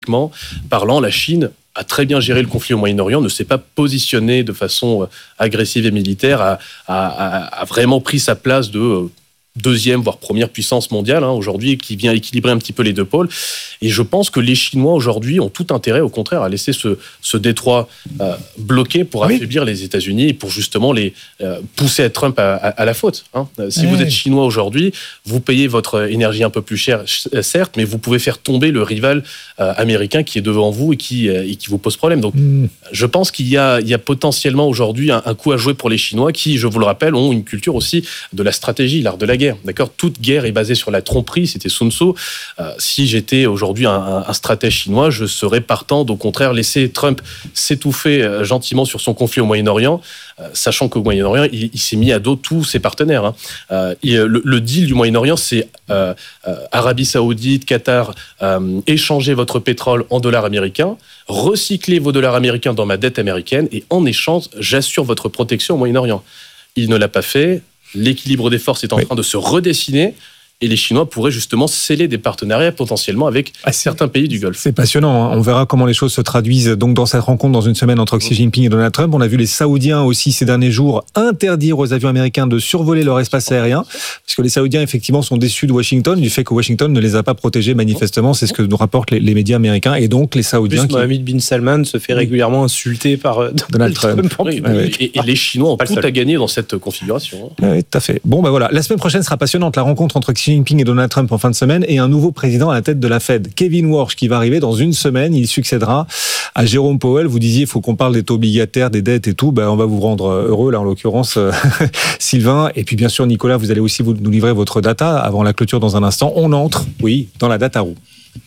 parlant, la Chine a très bien géré le conflit au Moyen-Orient, ne s'est pas positionné de façon agressive et militaire, a vraiment pris sa place de deuxième, voire première puissance mondiale aujourd'hui, qui vient équilibrer un petit peu les deux pôles. Et je pense que les Chinois aujourd'hui ont tout intérêt, au contraire, à laisser ce détroit bloqué pour affaiblir les États-Unis et pour justement les pousser Trump à la faute. Si vous êtes Chinois aujourd'hui, vous payez votre énergie un peu plus cher, certes, mais vous pouvez faire tomber le rival américain qui est devant vous et qui vous pose problème. Donc, je pense qu'il y a potentiellement aujourd'hui un coup à jouer pour les Chinois qui, je vous le rappelle, ont une culture aussi de la stratégie, l'art de la guerre. D'accord, toute guerre est basée sur la tromperie, c'était Sun Tzu. Si j'étais aujourd'hui un stratège chinois, je serais partant d'au contraire laisser Trump s'étouffer gentiment sur son conflit au Moyen-Orient, sachant qu'au Moyen-Orient, il s'est mis à dos tous ses partenaires. Le deal du Moyen-Orient, c'est Arabie Saoudite, Qatar, échanger votre pétrole en dollars américains, recycler vos dollars américains dans ma dette américaine, et en échange, j'assure votre protection au Moyen-Orient. Il ne l'a pas fait. L'équilibre des forces est en train de se redessiner et les Chinois pourraient justement sceller des partenariats potentiellement avec certains pays du Golfe. C'est passionnant, On verra comment les choses se traduisent donc dans cette rencontre dans une semaine entre Xi Jinping et Donald Trump. On a vu les Saoudiens aussi ces derniers jours interdire aux avions américains de survoler leur espace aérien, parce que les Saoudiens effectivement sont déçus de Washington, du fait que Washington ne les a pas protégés manifestement, c'est ce que nous rapportent les médias américains, et donc les Saoudiens... Mohammed bin Salman se fait régulièrement insulter par Donald Trump. Et les Chinois ont tout à gagner dans cette configuration. Oui, tout à fait. Bon, voilà, la semaine prochaine sera passionnante, la rencontre entre Xi Jinping et Donald Trump en fin de semaine, et un nouveau président à la tête de la Fed, Kevin Warsh, qui va arriver dans une semaine. Il succédera à Jérôme Powell. Vous disiez, il faut qu'on parle des taux obligataires, des dettes et tout. On va vous rendre heureux, là, en l'occurrence, Sylvain. Et puis, bien sûr, Nicolas, vous allez aussi nous livrer votre data avant la clôture dans un instant. On entre, oui, dans la data room.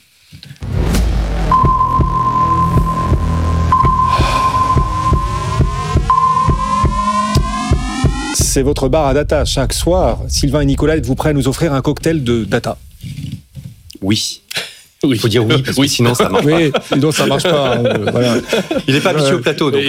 C'est votre bar à data. Chaque soir, Sylvain et Nicolas êtes-vous prêts à nous offrir un cocktail de data? Oui. Il faut dire oui, parce que sinon ça marche pas. Sinon ça marche pas. Voilà. Il n'est pas habitué au plateau. Donc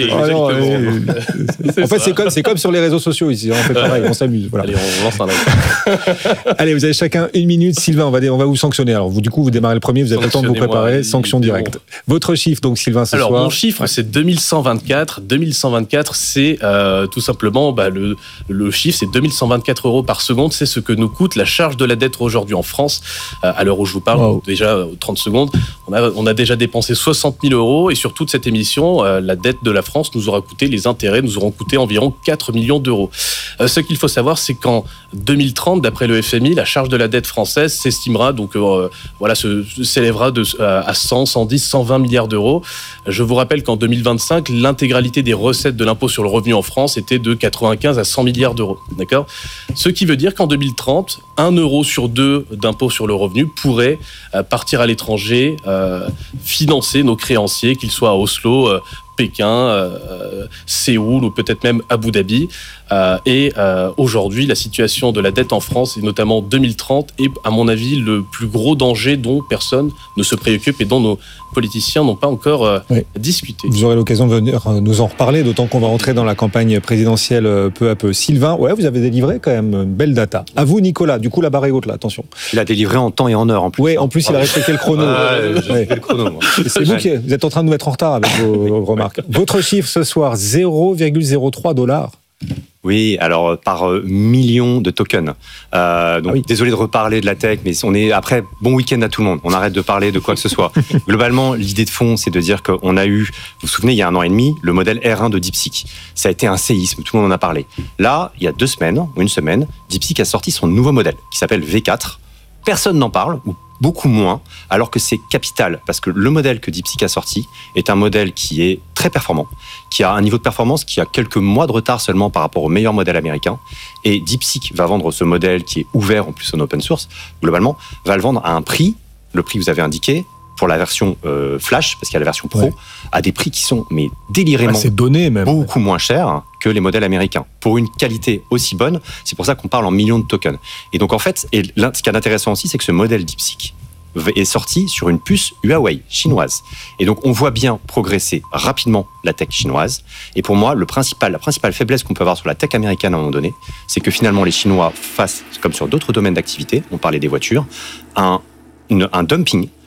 en fait, c'est comme sur les réseaux sociaux ici. On fait pareil, on s'amuse. Voilà. Allez, on lance un live. Allez, vous avez chacun 1 minute. Sylvain, on va vous sanctionner. Alors, vous démarrez le premier, vous avez le temps de vous préparer. Sanction directe. Votre chiffre, donc, Sylvain, ce soir. Alors, mon chiffre, c'est 2124. 2124, c'est tout simplement, le chiffre, c'est 2124 € par seconde. C'est ce que nous coûte la charge de la dette aujourd'hui en France. À l'heure où je vous parle, déjà, 30 secondes, on a déjà dépensé 60 000 €, et sur toute cette émission, la dette de la France nous aura coûté, les intérêts nous auront coûté environ 4 millions d'euros. Ce qu'il faut savoir, c'est qu'en 2030, d'après le FMI, la charge de la dette française s'estimera, s'élèvera à 100, 110, 120 milliards d'euros. Je vous rappelle qu'en 2025, l'intégralité des recettes de l'impôt sur le revenu en France était de 95 à 100 milliards d'euros. D'accord ? Ce qui veut dire qu'en 2030, 1 € sur 2 d'impôt sur le revenu pourrait partir à l'étranger, financer nos créanciers, qu'ils soient à Oslo, Pékin, Séoul ou peut-être même Abu Dhabi. Aujourd'hui, la situation de la dette en France, et notamment 2030, est, à mon avis, le plus gros danger dont personne ne se préoccupe et dont nos politiciens n'ont pas encore discuté. Vous aurez l'occasion de venir nous en reparler, d'autant qu'on va rentrer dans la campagne présidentielle peu à peu. Sylvain, vous avez délivré quand même une belle data. À vous, Nicolas, du coup, la barre est haute, là, attention. Il a délivré en temps et en heure, en plus. Oui, en plus, il a respecté le chrono. Le chrono, moi. C'est vous qui vous êtes en train de nous mettre en retard avec vos remarques. Votre chiffre ce soir, 0,03 $. Oui, alors par millions de tokens. Désolé de reparler de la tech, mais après, bon week-end à tout le monde. On arrête de parler de quoi que ce soit. Globalement, l'idée de fond, c'est de dire qu'on a eu, vous vous souvenez, il y a 1 an et demi, le modèle R1 de DeepSeek. Ça a été un séisme, tout le monde en a parlé. Là, il y a 2 semaines, ou 1 semaine, DeepSeek a sorti son nouveau modèle, qui s'appelle V4. Personne n'en parle, ou beaucoup moins, alors que c'est capital, parce que le modèle que DeepSeek a sorti est un modèle qui est très performant, qui a un niveau de performance qui a quelques mois de retard seulement par rapport au meilleur modèle américain, et DeepSeek va vendre ce modèle qui est ouvert en plus en open source, globalement, va le vendre à un prix, le prix que vous avez indiqué, pour la version Flash, parce qu'il y a la version Pro, à des prix qui sont délirément beaucoup moins chers que les modèles américains, pour une qualité aussi bonne. C'est pour ça qu'on parle en millions de tokens. Et donc en fait, ce qui est intéressant aussi, c'est que ce modèle DeepSeek est sorti sur une puce Huawei chinoise. Et donc on voit bien progresser rapidement la tech chinoise. Et pour moi, la principale faiblesse qu'on peut avoir sur la tech américaine à un moment donné, c'est que finalement les Chinois fassent, comme sur d'autres domaines d'activité, on parlait des voitures, un dumping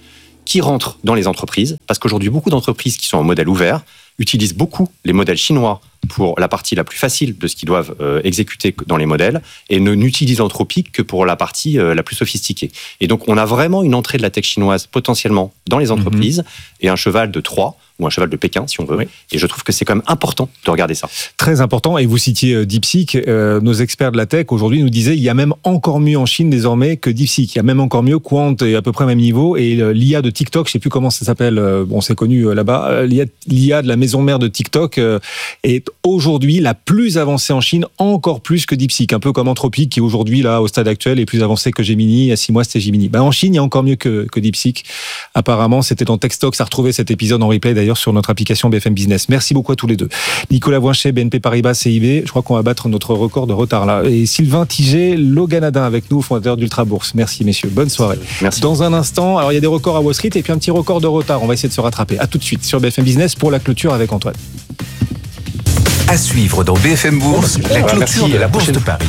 qui rentre dans les entreprises, parce qu'aujourd'hui, beaucoup d'entreprises qui sont en modèle ouvert utilisent beaucoup les modèles chinois pour la partie la plus facile de ce qu'ils doivent exécuter dans les modèles et n'utilisent Anthropic que pour la partie la plus sophistiquée. Et donc, on a vraiment une entrée de la tech chinoise potentiellement dans les entreprises et un cheval de Troie ou un cheval de Pékin, si on veut. Oui. Et je trouve que c'est quand même important de regarder ça. Très important. Et vous citiez DeepSeek. Nos experts de la tech, aujourd'hui, nous disaient il y a même encore mieux en Chine désormais que DeepSeek. Il y a même encore mieux. Quant est à peu près au même niveau. Et l'IA de TikTok, je ne sais plus comment ça s'appelle, bon, c'est connu là-bas, l'IA de la maison mère de TikTok est aujourd'hui la plus avancée en Chine, encore plus que DeepSeek. Un peu comme Anthropic, qui aujourd'hui, là, au stade actuel, est plus avancé que Gemini. Il y a 6 mois, c'était Gemini. En Chine, il y a encore mieux que DeepSeek. Apparemment, c'était dans TechStalk. Ça a retrouvé cet épisode en replay, d'ailleurs, sur notre application BFM Business. Merci beaucoup à tous les deux. Nicolas Voinchet, BNP Paribas, CIB. Je crois qu'on va battre notre record de retard là. Et Sylvain Tiget, Loganadin avec nous, fondateur d'Ultra Bourse. Merci messieurs. Bonne soirée. Merci. Dans un instant, alors il y a des records à Wall Street et puis un petit record de retard. On va essayer de se rattraper. À tout de suite sur BFM Business pour la clôture avec Antoine. À suivre dans BFM Bourse, la clôture de la Bourse de Paris.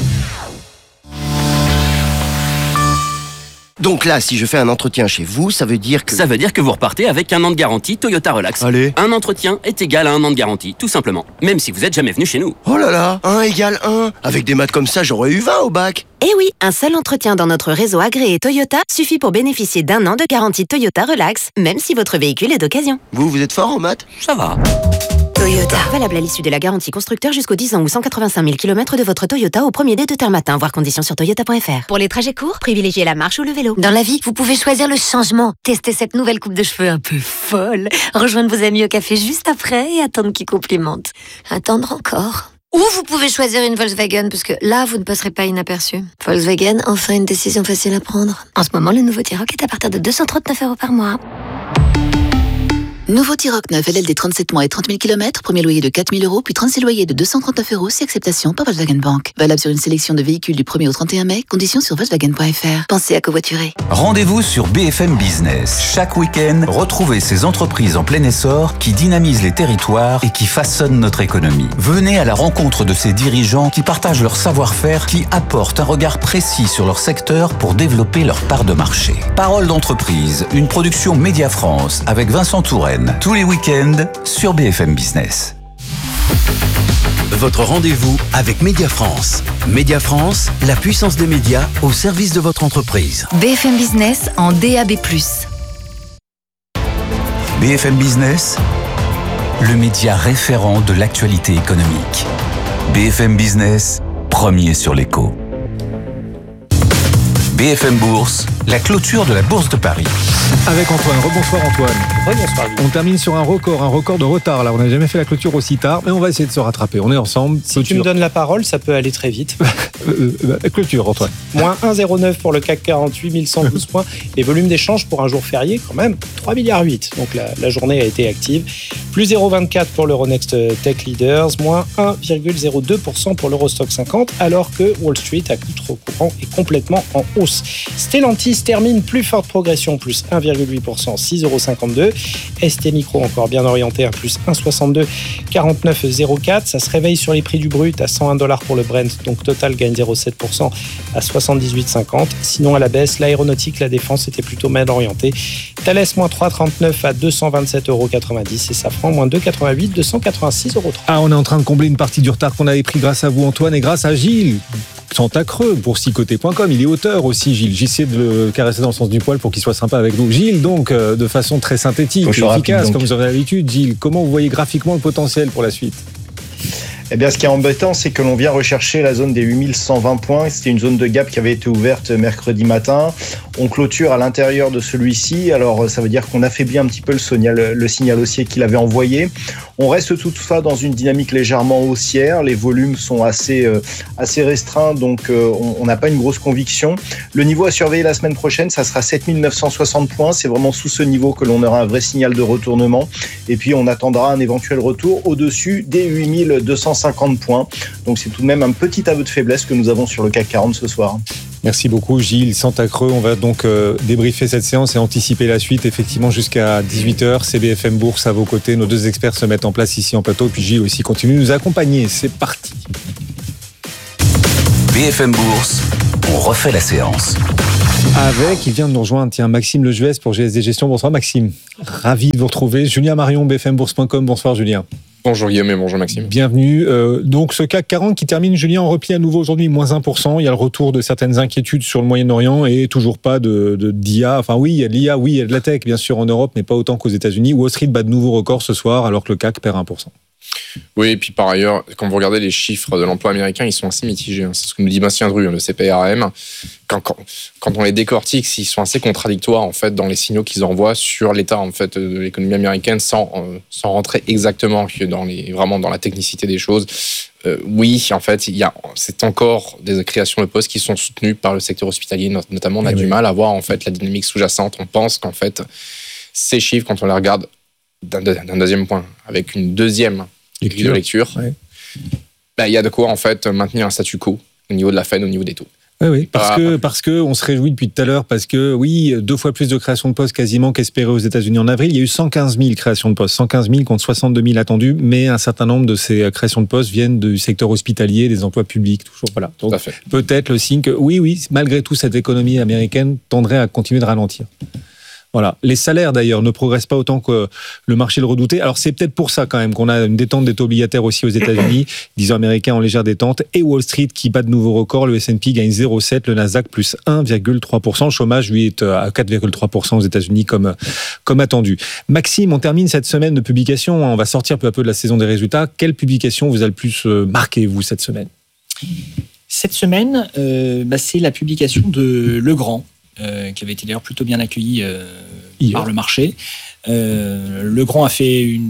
Donc là, si je fais un entretien chez vous, ça veut dire que... Ça veut dire que vous repartez avec 1 an de garantie Toyota Relax. Allez. Un entretien est égal à 1 an de garantie, tout simplement. Même si vous n'êtes jamais venu chez nous. Oh là là, 1 égale 1. Avec des maths comme ça, j'aurais eu 20 au bac. Eh oui, un seul entretien dans notre réseau agréé Toyota suffit pour bénéficier d'1 an de garantie Toyota Relax, même si votre véhicule est d'occasion. Vous êtes fort en maths? Ça va. Toyota. Valable à l'issue de la garantie constructeur jusqu'aux 10 ans ou 185 000 km de votre Toyota au premier dès de terre matin. Voir conditions sur toyota.fr. Pour les trajets courts, privilégiez la marche ou le vélo. Dans la vie, vous pouvez choisir le changement. Testez cette nouvelle coupe de cheveux un peu folle. Rejoindre vos amis au café juste après et attendre qu'ils complimentent. Attendre encore. Ou vous pouvez choisir une Volkswagen, parce que là, vous ne passerez pas inaperçu. Volkswagen, enfin une décision facile à prendre. En ce moment, le nouveau T-Roc est à partir de 239 € par mois. Nouveau T-Roc 9 LLD 37 mois et 30 000 km, premier loyer de 4 000 €, puis 36 loyers de 239 € si acceptation par Volkswagen Bank. Valable sur une sélection de véhicules du 1er au 31 mai, conditions sur Volkswagen.fr. Pensez à covoiturer. Rendez-vous sur BFM Business. Chaque week-end, retrouvez ces entreprises en plein essor qui dynamisent les territoires et qui façonnent notre économie. Venez à la rencontre de ces dirigeants qui partagent leur savoir-faire, qui apportent un regard précis sur leur secteur pour développer leur part de marché. Parole d'entreprise, une production Média France avec Vincent Touraine. Tous les week-ends sur BFM Business. Votre rendez-vous avec Média France. Média France, la puissance des médias au service de votre entreprise. BFM Business en DAB+. BFM Business, le média référent de l'actualité économique. BFM Business, premier sur l'écho. BFM Bourse, la clôture de la Bourse de Paris. Avec Antoine. Rebonsoir Antoine. Rebonsoir. On termine sur un record de retard. Là, on n'a jamais fait la clôture aussi tard, mais on va essayer de se rattraper. On est ensemble. Si tu me donnes la parole, ça peut aller très vite. Clôture, Antoine. Moins 1,09 pour le CAC 48, 1112 points. Les volumes d'échange pour un jour férié, quand même, 3,8 milliards. Donc la journée a été active. Plus 0,24 pour l'Euronext Tech Leaders, moins 1,02% pour l'Eurostock 50, alors que Wall Street, à contre-courant, est complètement en hausse. Stellantis termine plus forte progression, plus 1,8%, 6,52 €. ST Micro encore bien orienté à plus 1,62, 49,04. Ça se réveille sur les prix du brut à 101 $ pour le Brent, donc Total gagne 0,7% à 78,50. Sinon à la baisse, l'aéronautique, la défense était plutôt mal orientée. Thales moins 3,39 à 227,90 € et Safran moins 2,88, 286,30 €. Ah, on est en train de combler une partie du retard qu'on avait pris grâce à vous Antoine et grâce à Gilles. Santacreux, boursicoté.com. Il est auteur aussi, Gilles. J'essaie de le caresser dans le sens du poil pour qu'il soit sympa avec nous. Gilles, donc, de façon très synthétique et efficace, comme vous avez l'habitude. Gilles, comment vous voyez graphiquement le potentiel pour la suite ? Eh bien, ce qui est embêtant, c'est que l'on vient rechercher la zone des 8120 points. C'était une zone de gap qui avait été ouverte mercredi matin. On clôture à l'intérieur de celui-ci. Alors, ça veut dire qu'on affaiblit un petit peu le signal haussier qu'il avait envoyé. On reste toutefois dans une dynamique légèrement haussière. Les volumes sont assez restreints, donc on n'a pas une grosse conviction. Le niveau à surveiller la semaine prochaine, ça sera 7960 points. C'est vraiment sous ce niveau que l'on aura un vrai signal de retournement. Et puis, on attendra un éventuel retour au-dessus des 8250 points. Donc, c'est tout de même un petit aveu de faiblesse que nous avons sur le CAC 40 ce soir. Merci beaucoup Gilles Santacreux. On va donc débriefer cette séance et anticiper la suite effectivement jusqu'à 18h. C'est BFM Bourse à vos côtés. Nos deux experts se mettent en place ici en plateau. Puis Gilles aussi continue de nous accompagner. C'est parti. BFM Bourse, on refait la séance. Il vient de nous rejoindre, Maxime Lejuez pour GSD Gestion. Bonsoir Maxime, ravi de vous retrouver. Julien Marion, bfmbourse.com, bonsoir Julien. Bonjour Guillaume et bonjour Maxime. Bienvenue. Donc ce CAC 40 qui termine, Julien, en repli à nouveau aujourd'hui, moins 1%. Il y a le retour de certaines inquiétudes sur le Moyen-Orient et toujours pas d'IA. Enfin oui, il y a de l'IA, oui, il y a de la tech bien sûr en Europe, mais pas autant qu'aux États-Unis. Wall Street bat de nouveaux records ce soir alors que le CAC perd 1%. Oui, et puis par ailleurs, quand vous regardez les chiffres de l'emploi américain, ils sont assez mitigés. C'est ce que nous dit Bastien Dru, le CPRM. Quand on les décortique, ils sont assez contradictoires en fait dans les signaux qu'ils envoient sur l'état en fait de l'économie américaine, sans rentrer exactement vraiment dans la technicité des choses. Oui, en fait, c'est encore des créations de postes qui sont soutenues par le secteur hospitalier, notamment. On a du mal à voir en fait la dynamique sous-jacente. On pense qu'en fait ces chiffres, quand on les regarde d'un deuxième point, avec une deuxième grille de lecture, il y a de quoi en fait maintenir un statu quo au niveau de la Fed, au niveau des taux. Oui, parce que on se réjouit depuis tout à l'heure, parce que oui, 2 fois plus de créations de postes quasiment qu'espéré aux États-Unis en avril. Il y a eu 115 000 créations de postes, 115 000 contre 62 000 attendus, mais un certain nombre de ces créations de postes viennent du secteur hospitalier, des emplois publics, toujours. Voilà. Donc, peut-être le signe que oui, malgré tout, cette économie américaine tendrait à continuer de ralentir. Voilà. Les salaires, d'ailleurs, ne progressent pas autant que le marché le redoutait. Alors, c'est peut-être pour ça, quand même, qu'on a une détente des taux obligataires aussi aux États-Unis, 10 ans américains en légère détente, et Wall Street qui bat de nouveaux records. Le S&P gagne 0,7, le Nasdaq plus 1,3%. Le chômage, lui, est à 4,3% aux États-Unis, comme attendu. Maxime, on termine cette semaine de publication. On va sortir peu à peu de la saison des résultats. Quelle publication vous a le plus marqué, vous, cette semaine ? Cette semaine, c'est la publication de Legrand, qui avait été d'ailleurs plutôt bien accueilli par le marché. Legrand a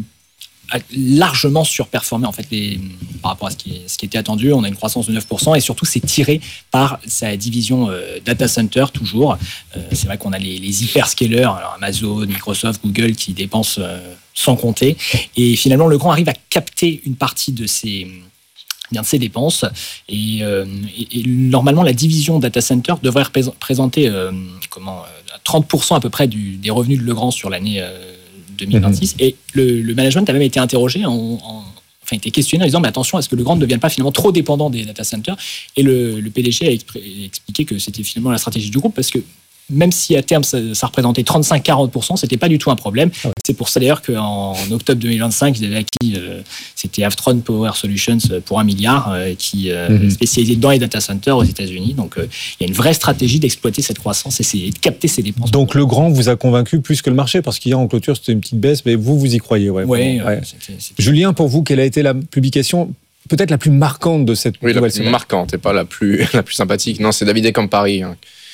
largement surperformé en fait par rapport à ce qui était attendu. On a une croissance de 9% et surtout c'est tiré par sa division data center toujours. C'est vrai qu'on a les hyperscalers, alors Amazon, Microsoft, Google qui dépensent sans compter. Et finalement Legrand arrive à capter une partie de ses dépenses et normalement la division data center devrait représenter 30% à peu près des revenus de Legrand sur l'année 2026 et le management a même été interrogé été questionné en disant mais attention, est-ce que Legrand ne devienne pas finalement trop dépendant des data centers, et le PDG a expliqué que c'était finalement la stratégie du groupe, parce que même si à terme ça représentait 35-40%, c'était pas du tout un problème. C'est pour ça d'ailleurs qu'en octobre 2025, ils avaient acquis, c'était Avtron Power Solutions pour 1 milliard, qui spécialisé dans les data centers aux États-Unis. Donc il y a une vraie stratégie d'exploiter cette croissance et de capter ces dépenses. Donc Legrand vous a convaincu plus que le marché, parce qu'hier en clôture c'était une petite baisse, mais vous y croyez. C'était... Julien, pour vous, quelle a été la publication peut-être la plus marquante de cette nouvelle semaine ? La plus marquante et pas la plus sympathique. Non, c'est Davide Campari.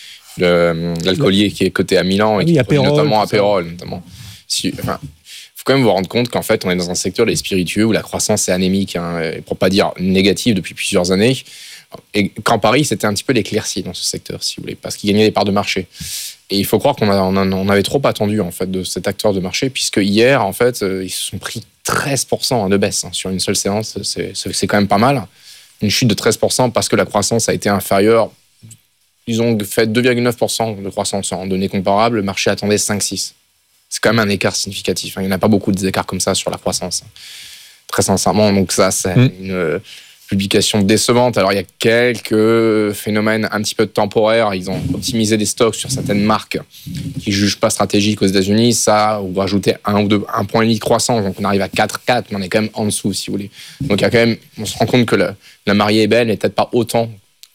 L'alcoolier qui est coté à Milan et qui produit notamment Aperol. Il faut quand même vous rendre compte qu'en fait, on est dans un secteur des spiritueux où la croissance est anémique, pour pas dire négative depuis plusieurs années. Et Campari, c'était un petit peu l'éclaircie dans ce secteur, si vous voulez, parce qu'il gagnait des parts de marché. Et il faut croire qu'on avait trop attendu en fait de cet acteur de marché, puisque hier, en fait, ils se sont pris 13% de baisse sur une seule séance. C'est quand même pas mal. Une chute de 13% parce que la croissance a été inférieure. Ils ont fait 2,9% de croissance en données comparables. Le marché attendait 5,6%. C'est quand même un écart significatif. Il n'y en a pas beaucoup d'écarts comme ça sur la croissance. Très sincèrement, donc ça, c'est une publication décevante. Alors, il y a quelques phénomènes un petit peu temporaires. Ils ont optimisé des stocks sur certaines marques qui ne jugent pas stratégiques aux États-Unis. Ça, on va rajouter 1,5 point de croissance. Donc, on arrive à 4,4, mais on est quand même en dessous, si vous voulez. Donc, il y a quand même, on se rend compte que la mariée est belle, et peut-être pas autant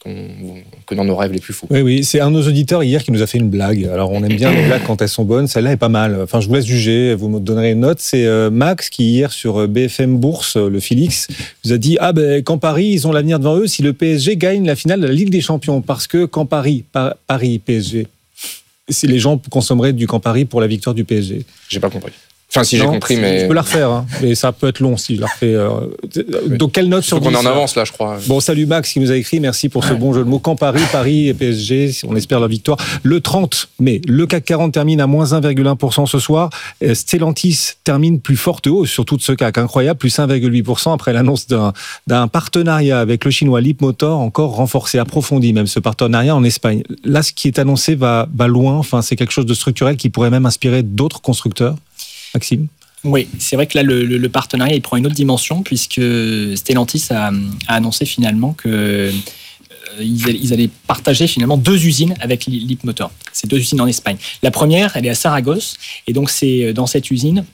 que dans nos rêves les plus fous. Oui, c'est un de nos auditeurs hier qui nous a fait une blague. Alors, on aime bien les blagues quand elles sont bonnes. Celle-là est pas mal. Enfin, je vous laisse juger, vous me donnerez une note. C'est Max qui, hier, sur BFM Bourse, le Félix, vous a dit Campari, ils ont l'avenir devant eux si le PSG gagne la finale de la Ligue des Champions. Parce que Campari, Paris, PSG, si les gens consommeraient du Campari pour la victoire du PSG. J'ai pas compris. Enfin, si j'ai compris, mais... Je peux la refaire, mais ça peut être long si je la refais. Donc, quelle note sur 10 ? On est en avance, là, je crois. Bon, salut Max qui nous a écrit, merci pour ce bon jeu de mots. Campari, Paris et PSG, on espère la victoire. Le 30 mai, le CAC 40 termine à moins 1,1% ce soir. Stellantis termine plus forte hausse sur tout ce CAC, incroyable, plus 1,8% après l'annonce d'un partenariat avec le chinois Leapmotor, encore renforcé, approfondi même, ce partenariat en Espagne. Là, ce qui est annoncé va loin, enfin, c'est quelque chose de structurel qui pourrait même inspirer d'autres constructeurs. Maxime ? Oui, c'est vrai que là, le partenariat, il prend une autre dimension, puisque Stellantis a annoncé finalement que ils allaient partager finalement 2 usines avec Leapmotor. C'est 2 usines en Espagne. La première, elle est à Saragosse, et donc c'est dans cette usine,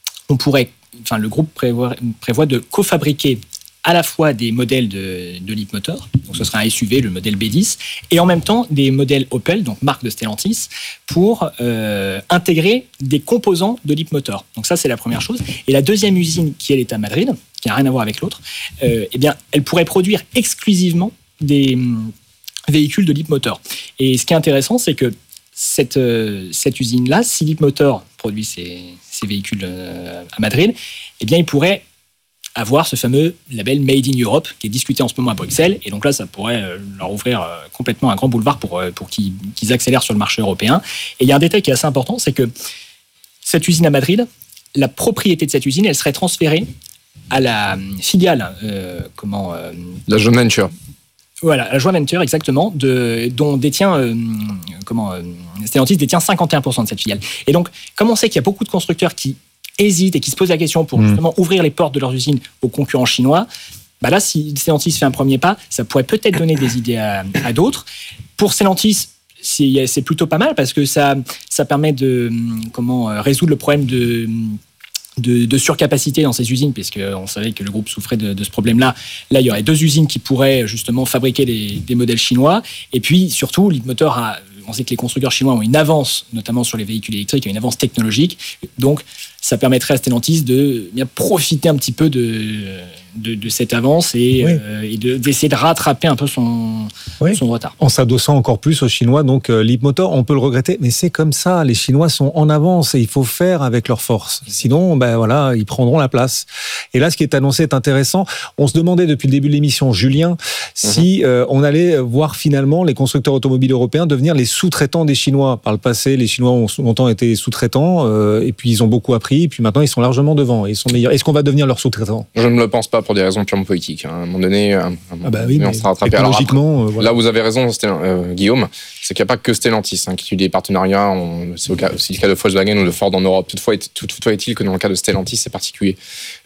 le groupe prévoit de cofabriquer à la fois des modèles de Leapmotor, donc ce sera un SUV, le modèle B10, et en même temps des modèles Opel, donc marque de Stellantis, pour intégrer des composants de Leapmotor. Donc ça, c'est la première chose. Et la deuxième usine, qui elle est à Madrid, qui n'a rien à voir avec l'autre, elle pourrait produire exclusivement des véhicules de Leapmotor. Et ce qui est intéressant, c'est que cette usine-là, si Leapmotor produit ces véhicules à Madrid, il pourrait avoir ce fameux label Made in Europe qui est discuté en ce moment à Bruxelles. Et donc là, ça pourrait leur ouvrir complètement un grand boulevard pour qu'ils accélèrent sur le marché européen. Et il y a un détail qui est assez important, c'est que cette usine à Madrid, la propriété de cette usine, elle serait transférée à la filiale, la joint venture. Voilà, la joint venture, exactement, dont Stellantis détient 51% de cette filiale. Et donc, comme on sait qu'il y a beaucoup de constructeurs qui hésitent et qui se posent la question pour justement ouvrir les portes de leurs usines aux concurrents chinois, là, si Stellantis fait un premier pas, ça pourrait peut-être donner des idées à d'autres. Pour Stellantis, c'est plutôt pas mal parce que ça permet de résoudre le problème de surcapacité dans ces usines, puisqu'on savait que le groupe souffrait de ce problème-là. Là, il y aurait 2 usines qui pourraient justement fabriquer des modèles chinois. Et puis, surtout, Leapmotor on sait que les constructeurs chinois ont une avance, notamment sur les véhicules électriques, une avance technologique. Donc, ça permettrait à Stellantis de bien profiter un petit peu de cette avance et d'essayer de rattraper un peu son retard. En s'adossant encore plus aux Chinois, donc Leapmotor, on peut le regretter, mais c'est comme ça, les Chinois sont en avance et il faut faire avec leur force. Sinon, ils prendront la place. Et là, ce qui est annoncé est intéressant. On se demandait depuis le début de l'émission, Julien, si on allait voir finalement les constructeurs automobiles européens devenir les sous-traitants des Chinois. Par le passé, les Chinois ont longtemps été sous-traitants et puis ils ont beaucoup appris, et puis maintenant ils sont largement devant, ils sont meilleurs. Est-ce qu'on va devenir leurs sous-traitants ? Je ne le pense pas pour des raisons purement politiques. À un moment donné, on sera rattrapé. Alors après, là, vous avez raison, Guillaume, c'est qu'il n'y a pas que Stellantis qui tue des partenariats. C'est aussi le cas de Volkswagen ou de Ford en Europe. Toutefois est-il que dans le cas de Stellantis, c'est particulier.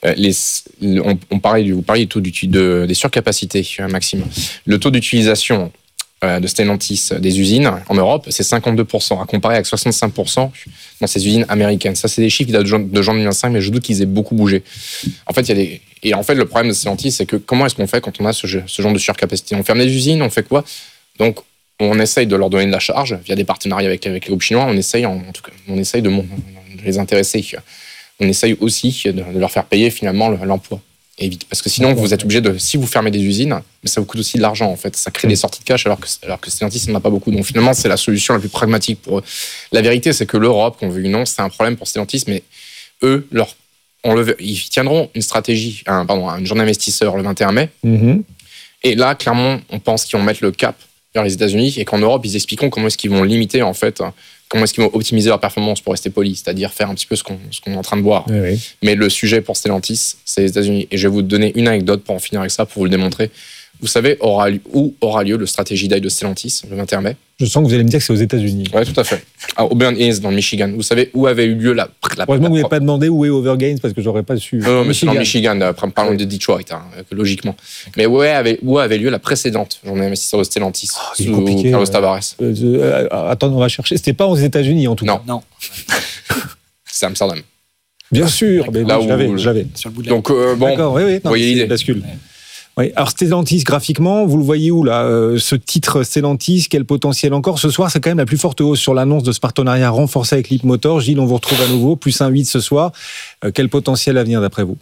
Vous parliez du taux des surcapacités, Maxime. Le taux d'utilisation de Stellantis des usines en Europe, c'est 52%, à comparer avec 65% dans ces usines américaines. Ça, c'est des chiffres qui datent de janvier 2005, mais je doute qu'ils aient beaucoup bougé. En fait, le problème de Stellantis, c'est que comment est-ce qu'on fait quand on a ce genre de surcapacité ? On ferme les usines, on fait quoi ? Donc, on essaye de leur donner de la charge via des partenariats avec les groupes chinois. On essaye de les intéresser. On essaye aussi de leur faire payer finalement l'emploi. Et vite, parce que sinon, vous êtes obligé si vous fermez des usines, mais ça vous coûte aussi de l'argent, en fait. Ça crée des sorties de cash, alors que Stellantis, ça n'en a pas beaucoup. Donc finalement, c'est la solution la plus pragmatique pour eux. La vérité, c'est que l'Europe, qu'on veut ou non, c'est un problème pour Stellantis, mais eux, ils tiendront une stratégie, un journée investisseur le 21 mai. Et là, clairement, on pense qu'ils vont mettre le cap vers les États-Unis et qu'en Europe, ils expliqueront comment est-ce qu'ils vont limiter, en fait, comment est-ce qu'ils vont optimiser leur performance pour rester polis, c'est-à-dire faire un petit peu ce qu'on est en train de voir. Oui. Mais le sujet pour Stellantis, c'est les États-Unis. Et je vais vous donner une anecdote pour en finir avec ça, pour vous le démontrer. Vous savez où aura lieu le Strategy Day de Stellantis le 21 mai ? Je sens que vous allez me dire que c'est aux États-Unis. Oui, tout à fait. À Auburn Hills, dans le Michigan. Vous savez où avait eu lieu heureusement que vous n'avez pas demandé où est Overgains, parce que j'aurais pas su. Non, mais c'est dans le Michigan, parlons de Detroit, logiquement. Mais où avait lieu la précédente journée d'investisseurs de Stellantis, sous Carlos Tavares. Attends, on va chercher. C'était pas aux États-Unis, en tout cas. Non. C'est Amsterdam. Bien sûr, mais là j'avais. Sur le bout de Donc, vous voyez l'idée. Bascule. Oui. Alors Stellantis, graphiquement, vous le voyez où là ce titre Stellantis, quel potentiel encore ? Ce soir, c'est quand même la plus forte hausse sur l'annonce de ce partenariat renforcé avec Leapmotor. Gilles, on vous retrouve à nouveau, plus 1,8 ce soir. Quel potentiel à venir d'après vous ?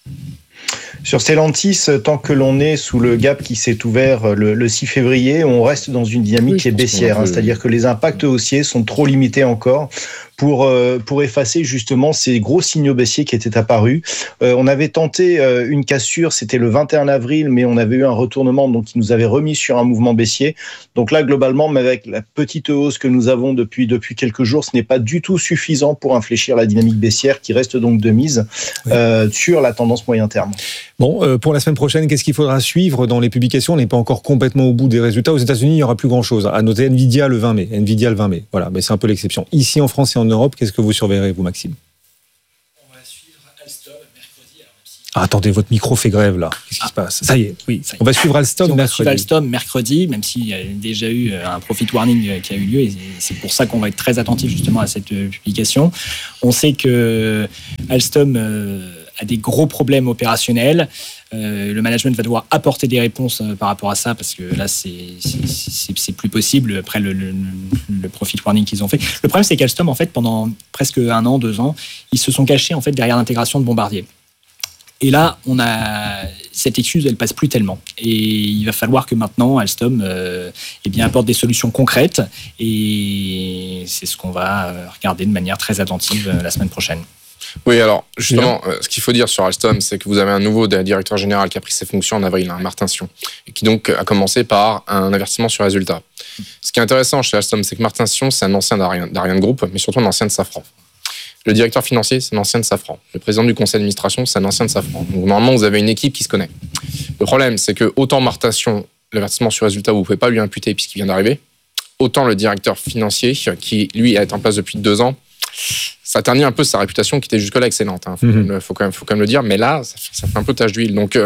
Sur Stellantis, tant que l'on est sous le gap qui s'est ouvert le 6 février, on reste dans une dynamique qui est baissière. C'est-à-dire que les impacts haussiers sont trop limités encore pour effacer justement ces gros signaux baissiers qui étaient apparus. On avait tenté une cassure, c'était le 21 avril, mais on avait eu un retournement donc qui nous avait remis sur un mouvement baissier. Donc là, globalement, mais avec la petite hausse que nous avons depuis quelques jours, ce n'est pas du tout suffisant pour infléchir la dynamique baissière qui reste donc de mise sur la tendance moyen terme. Bon, pour la semaine prochaine, qu'est-ce qu'il faudra suivre dans les publications ? On n'est pas encore complètement au bout des résultats. Aux États-Unis, il n'y aura plus grand-chose. À noter Nvidia le 20 mai. Voilà, mais c'est un peu l'exception. Ici, en France et en Europe, qu'est-ce que vous surveillerez, vous, Maxime ? On va suivre Attendez, votre micro fait grève là. Qu'est-ce qui se passe ? Ça y est, oui. On va suivre Alstom mercredi. On va suivre Alstom mercredi, même s'il y a déjà eu un profit warning qui a eu lieu. Et c'est pour ça qu'on va être très attentif justement à cette publication. On sait que Alstom a des gros problèmes opérationnels. Le management va devoir apporter des réponses par rapport à ça, parce que là, c'est plus possible après le profit warning qu'ils ont fait. Le problème, c'est qu'Alstom, en fait, pendant presque 1 an, 2 ans, ils se sont cachés en fait derrière l'intégration de Bombardier. Et là, cette excuse, elle passe plus tellement. Et il va falloir que maintenant, Alstom apporte des solutions concrètes. Et c'est ce qu'on va regarder de manière très attentive la semaine prochaine. Oui, alors justement, ce qu'il faut dire sur Alstom, c'est que vous avez un nouveau directeur général qui a pris ses fonctions en avril, Martin Sion, et qui donc a commencé par un avertissement sur résultat. Ce qui est intéressant chez Alstom, c'est que Martin Sion, c'est un ancien d'Ariane Group, mais surtout un ancien de Safran. Le directeur financier, c'est un ancien de Safran. Le président du conseil d'administration, c'est un ancien de Safran. Donc normalement, vous avez une équipe qui se connaît. Le problème, c'est que autant Martin Sion, l'avertissement sur résultat, vous ne pouvez pas lui imputer puisqu'il vient d'arriver, autant le directeur financier, qui lui est en place depuis 2 ans, ça ternit un peu sa réputation qui était jusque-là excellente. Faut quand même le dire, mais là, ça fait un peu tache d'huile. Donc,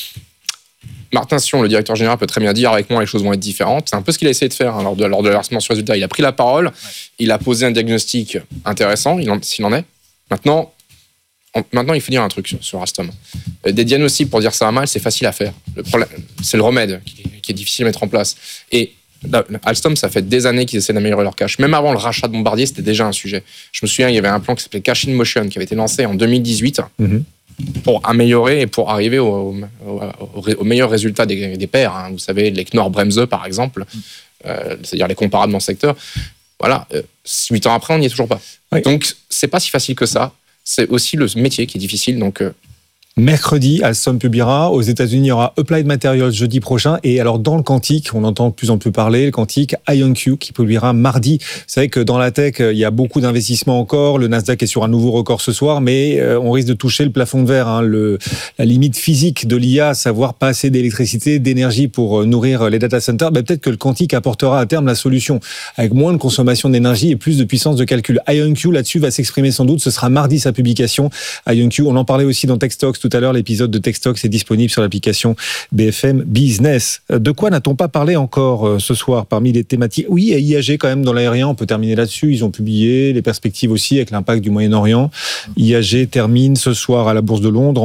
Martin Sion, le directeur général, peut très bien dire avec moi les choses vont être différentes. C'est un peu ce qu'il a essayé de faire lors de l'avertissement sur résultat. Il a pris la parole, il a posé un diagnostic intéressant, s'il en est. Maintenant, il faut dire un truc sur Alstom. Des diagnostics, pour dire ça à mal, c'est facile à faire. Le problème, c'est le remède qui est difficile à mettre en place. Et Alstom, ça fait des années qu'ils essaient d'améliorer leur cash. Même avant le rachat de Bombardier, c'était déjà un sujet. Je me souviens, il y avait un plan qui s'appelait Cash in Motion, qui avait été lancé en 2018 pour améliorer et pour arriver au meilleur résultat des pairs. Vous savez, les Knorr Bremse, par exemple, c'est-à-dire les comparables dans le secteur. Voilà, 8 ans après, on n'y est toujours pas. Oui. Donc, c'est pas si facile que ça. C'est aussi le métier qui est difficile. Donc, mercredi, Alstom publiera. Aux États-Unis, il y aura Applied Materials jeudi prochain. Et alors, dans le quantique, on entend de plus en plus parler, le quantique, IonQ qui publiera mardi. Vous savez que dans la tech, il y a beaucoup d'investissements encore. Le Nasdaq est sur un nouveau record ce soir, mais on risque de toucher le plafond de verre, la limite physique de l'IA, savoir pas assez d'électricité, d'énergie pour nourrir les data centers. Peut-être que le quantique apportera à terme la solution, avec moins de consommation d'énergie et plus de puissance de calcul. IonQ, là-dessus, va s'exprimer sans doute. Ce sera mardi sa publication. IonQ, on en parlait aussi dans TechStalks tout à l'heure, l'épisode de TechStalks est disponible sur l'application BFM Business. De quoi n'a-t-on pas parlé encore ce soir parmi les thématiques ? Oui, IAG quand même dans l'aérien, on peut terminer là-dessus. Ils ont publié les perspectives aussi avec l'impact du Moyen-Orient. IAG termine ce soir à la Bourse de Londres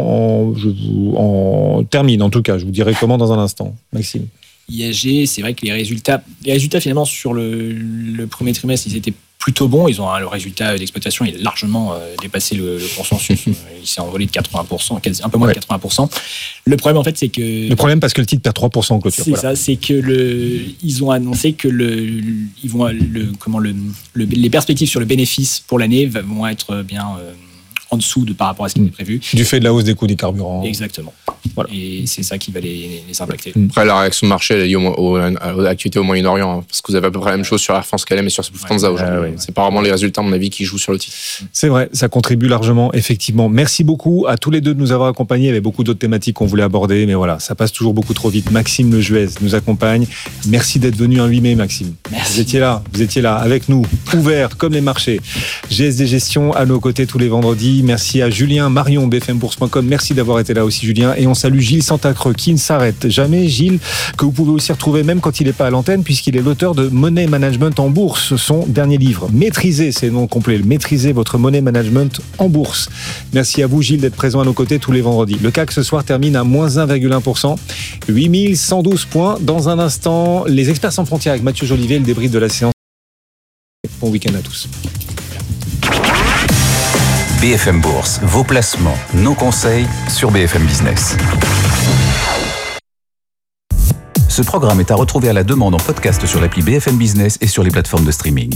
termine en tout cas. Je vous dirai comment dans un instant. Maxime. IAG, c'est vrai que les résultats finalement sur le premier trimestre, ils étaient plutôt bons. Ils ont le résultat d'exploitation, il a largement dépassé le consensus. Il s'est envolé de 80%, un peu moins de 80%. Le problème, en fait, c'est que... Le problème, parce que le titre perd 3% en clôture. C'est ça, c'est que ils ont annoncé que les perspectives sur le bénéfice pour l'année vont être bien en dessous par rapport à ce qui était prévu. Du fait de la hausse des coûts des carburants. Exactement. Voilà. Et c'est ça qui va les impacter. Après, la réaction de marché, elle est liée à l'activité au Moyen-Orient, parce que vous avez à peu près la même chose sur Air France-KLM et sur Lufthansa aujourd'hui. C'est pas vraiment les résultats, à mon avis, qui jouent sur le titre. C'est vrai, ça contribue largement, effectivement. Merci beaucoup à tous les deux de nous avoir accompagnés. Il y avait beaucoup d'autres thématiques qu'on voulait aborder, mais voilà, ça passe toujours beaucoup trop vite. Maxime Lejuez nous accompagne. Merci d'être venu un 8 mai, Maxime. Merci. Vous étiez là avec nous, ouvert comme les marchés. GSD Gestion à nos côtés tous les vendredis. Merci à Julien Marion, bfmbourse.com. Merci d'avoir été là aussi, Julien. Et on salue Gilles Santacreux, qui ne s'arrête jamais. Gilles, que vous pouvez aussi retrouver même quand il n'est pas à l'antenne, puisqu'il est l'auteur de Money Management en bourse, son dernier livre. Maîtrisez, c'est le nom complet, maîtrisez votre money management en bourse. Merci à vous, Gilles, d'être présent à nos côtés tous les vendredis. Le CAC ce soir termine à moins 1,1%, 8112 points. Dans un instant, les experts sans frontières avec Mathieu Jolivet, le débrief de la séance. Bon week-end à tous. BFM Bourse, vos placements, nos conseils sur BFM Business. Ce programme est à retrouver à la demande en podcast sur l'appli BFM Business et sur les plateformes de streaming.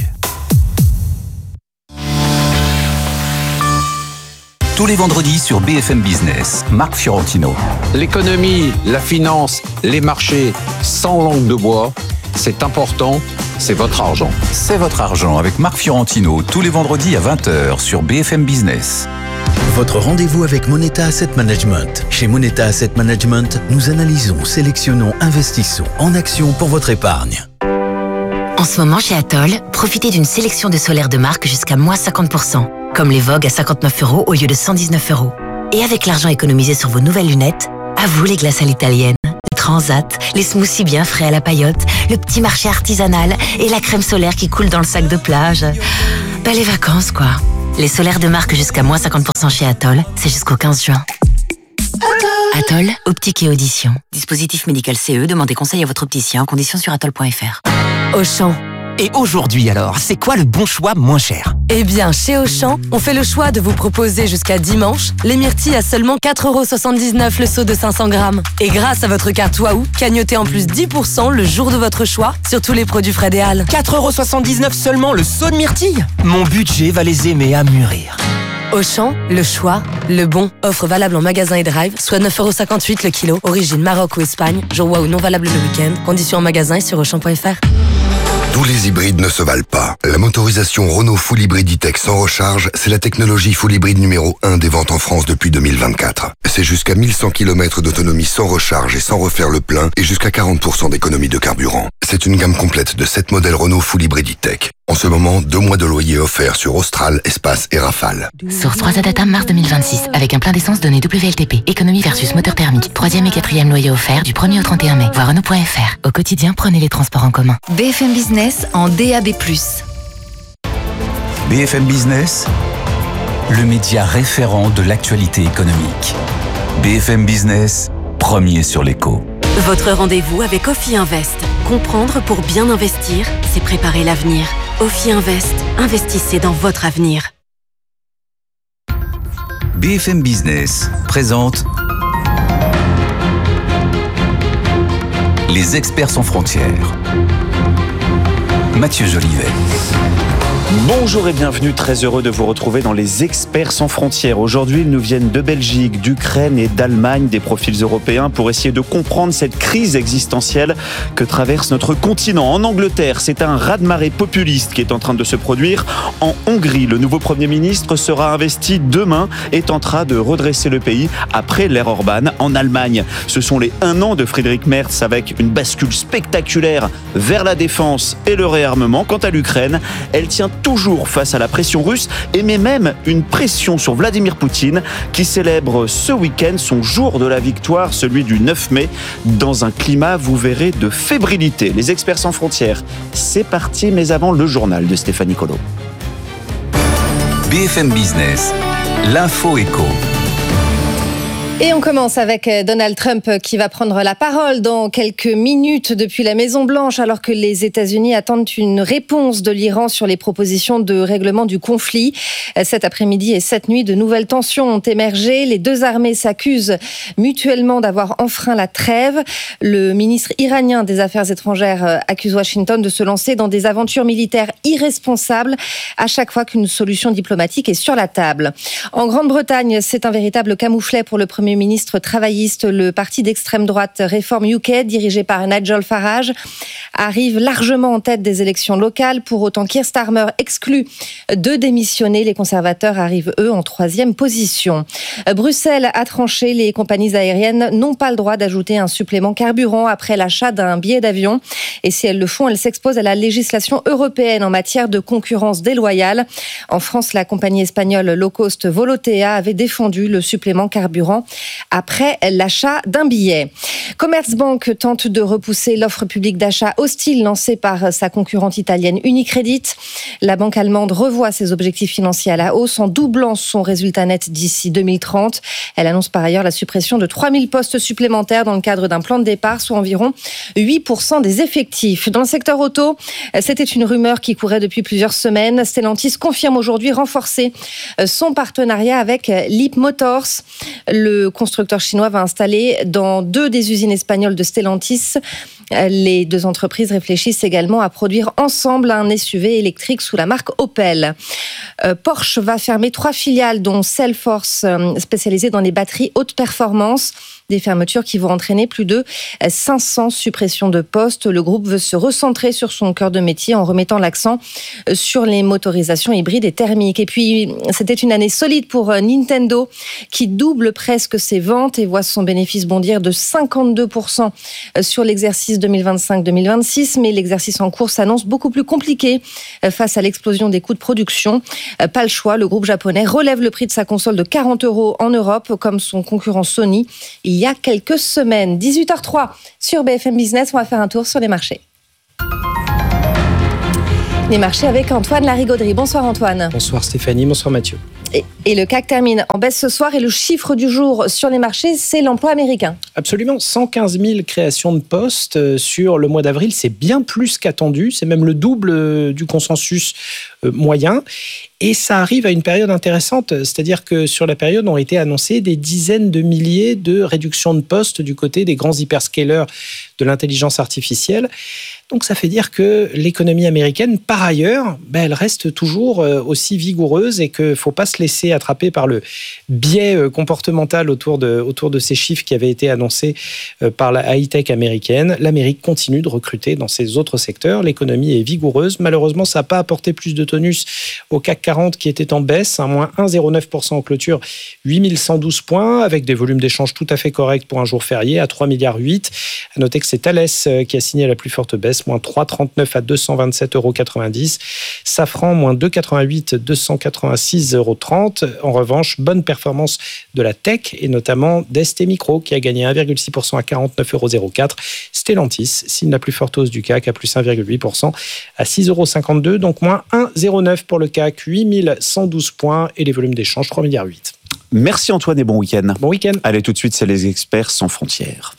Tous les vendredis sur BFM Business, Marc Fiorentino. L'économie, la finance, les marchés, sans langue de bois, c'est important, c'est votre argent. C'est votre argent avec Marc Fiorentino, tous les vendredis à 20h sur BFM Business. Votre rendez-vous avec Moneta Asset Management. Chez Moneta Asset Management, nous analysons, sélectionnons, investissons en actions pour votre épargne. En ce moment, chez Atoll, profitez d'une sélection de solaires de marque jusqu'à moins 50%, comme les Vogue à 59 € au lieu de 119 €. Et avec l'argent économisé sur vos nouvelles lunettes, à vous les glaces à l'italienne, les transats, les smoothies bien frais à la paillote, le petit marché artisanal et la crème solaire qui coule dans le sac de plage. Les vacances, quoi. Les solaires de marque jusqu'à moins 50% chez Atoll, c'est jusqu'au 15 juin. Atoll, optique et audition. Dispositif médical CE, demandez conseil à votre opticien, conditions sur atoll.fr. Auchan. Et aujourd'hui alors, c'est quoi le bon choix moins cher ? Eh bien, chez Auchan, on fait le choix de vous proposer jusqu'à dimanche les myrtilles à seulement 4,79 € le seau de 500 grammes. Et grâce à votre carte Waouh, cagnotez en plus 10% le jour de votre choix sur tous les produits Fred et Al. 4,79 € seulement le seau de myrtilles ? Mon budget va les aimer à mûrir. Auchan, le choix, le bon. Offre valable en magasin et drive, soit 9,58 € le kilo. Origine Maroc ou Espagne. Jour Waouh non valable le week-end. Conditions en magasin et sur Auchan.fr. Tous les hybrides ne se valent pas. La motorisation Renault Full Hybrid E-Tech sans recharge, c'est la technologie Full Hybrid numéro 1 des ventes en France depuis 2024. C'est jusqu'à 1100 km d'autonomie sans recharge et sans refaire le plein et jusqu'à 40% d'économie de carburant. C'est une gamme complète de 7 modèles Renault Full Hybrid E-Tech. En ce moment, 2 mois de loyer offerts sur Austral, Espace et Rafale. Source 3 Data mars 2026, avec un plein d'essence donné WLTP. Économie versus moteur thermique. 3e et 4e loyer offert du 1er au 31 mai. Voir Renault.fr. Au quotidien, prenez les transports en commun. BFM Business en DAB+. BFM Business, le média référent de l'actualité économique. BFM Business, premier sur l'écho. Votre rendez-vous avec Ophi Invest. Comprendre pour bien investir, c'est préparer l'avenir. Ophi Invest, investissez dans votre avenir. BFM Business présente Les experts sans frontières. Mathieu Jolivet. Bonjour et bienvenue, très heureux de vous retrouver dans les Experts sans frontières. Aujourd'hui, ils nous viennent de Belgique, d'Ukraine et d'Allemagne, des profils européens, pour essayer de comprendre cette crise existentielle que traverse notre continent. En Angleterre, c'est un raz-de-marée populiste qui est en train de se produire. En Hongrie, le nouveau Premier ministre sera investi demain et tentera de redresser le pays après l'ère Orban. En Allemagne, ce sont les 1 an de Friedrich Merz avec une bascule spectaculaire vers la défense et le réarmement. Quant à l'Ukraine, elle tient toujours face à la pression russe et met même une pression sur Vladimir Poutine qui célèbre ce week-end son jour de la victoire, celui du 9 mai, dans un climat, vous verrez, de fébrilité. Les experts sans frontières, c'est parti, mais avant le journal de Stéphanie Colo. BFM Business, l'info éco. Et on commence avec Donald Trump qui va prendre la parole dans quelques minutes depuis la Maison-Blanche alors que les États-Unis attendent une réponse de l'Iran sur les propositions de règlement du conflit. Cet après-midi et cette nuit, de nouvelles tensions ont émergé. Les deux armées s'accusent mutuellement d'avoir enfreint la trêve. Le ministre iranien des Affaires étrangères accuse Washington de se lancer dans des aventures militaires irresponsables à chaque fois qu'une solution diplomatique est sur la table. En Grande-Bretagne, c'est un véritable camouflet pour le Premier ministre travailliste. Le parti d'extrême droite Reform UK, dirigé par Nigel Farage, arrive largement en tête des élections locales. Pour autant, Keir Starmer exclut de démissionner. Les conservateurs arrivent, eux, en 3e position. Bruxelles a tranché. Les compagnies aériennes n'ont pas le droit d'ajouter un supplément carburant après l'achat d'un billet d'avion. Et si elles le font, elles s'exposent à la législation européenne en matière de concurrence déloyale. En France, la compagnie espagnole low cost Volotea avait défendu le supplément carburant après l'achat d'un billet. Commerzbank tente de repousser l'offre publique d'achat hostile lancée par sa concurrente italienne Unicredit. La banque allemande revoit ses objectifs financiers à la hausse en doublant son résultat net d'ici 2030. Elle annonce par ailleurs la suppression de 3000 postes supplémentaires dans le cadre d'un plan de départ, soit environ 8% des effectifs. Dans le secteur auto, c'était une rumeur qui courait depuis plusieurs semaines. Stellantis confirme aujourd'hui renforcer son partenariat avec Leapmotor. Le constructeur chinois va installer dans 2 des usines espagnoles de Stellantis. Les 2 entreprises réfléchissent également à produire ensemble un SUV électrique sous la marque Opel. Porsche va fermer 3 filiales, dont Cellforce, spécialisée dans les batteries haute performance. Des fermetures qui vont entraîner plus de 500 suppressions de postes. Le groupe veut se recentrer sur son cœur de métier en remettant l'accent sur les motorisations hybrides et thermiques. Et puis, c'était une année solide pour Nintendo qui double presque ses ventes et voit son bénéfice bondir de 52% sur l'exercice 2025-2026. Mais l'exercice en cours s'annonce beaucoup plus compliqué face à l'explosion des coûts de production. Pas le choix, le groupe japonais relève le prix de sa console de 40 € en Europe, comme son concurrent Sony il y a quelques semaines. 18h03 sur BFM Business, on va faire un tour sur les marchés. Les marchés avec Antoine Larigauderie. Bonsoir Antoine. Bonsoir Stéphanie, bonsoir Mathieu. Et le CAC termine en baisse ce soir et le chiffre du jour sur les marchés, c'est l'emploi américain. Absolument, 115 000 créations de postes sur le mois d'avril, c'est bien plus qu'attendu, c'est même le double du consensus moyen. Et ça arrive à une période intéressante, c'est-à-dire que sur la période ont été annoncées des dizaines de milliers de réductions de postes du côté des grands hyperscalers de l'intelligence artificielle. Donc ça fait dire que l'économie américaine, par ailleurs, elle reste toujours aussi vigoureuse et qu'il ne faut pas se laisser attraper par le biais comportemental autour de ces chiffres qui avaient été annoncés par la high-tech américaine. L'Amérique continue de recruter dans ses autres secteurs. L'économie est vigoureuse. Malheureusement, ça n'a pas apporté plus de tonus au CAC 40 qui était en baisse, moins 1,09% en clôture, 8112 points, avec des volumes d'échange tout à fait corrects pour un jour férié à 3,8 milliards. À noter que c'est Thales qui a signé la plus forte baisse, moins 3,39 à 227,90 €. Safran, moins 2,88, 286,30 €. En revanche, bonne performance de la tech et notamment d'ST Micro qui a gagné 1,6% à 49,04 €. Stellantis signe la plus forte hausse du CAC à plus 1,8% à 6,52 €, donc moins 1,09 pour le CAC, 8112 points et les volumes d'échange 3,8 milliards. Merci Antoine et bon week-end. Bon week-end. Allez, tout de suite, c'est les experts sans frontières.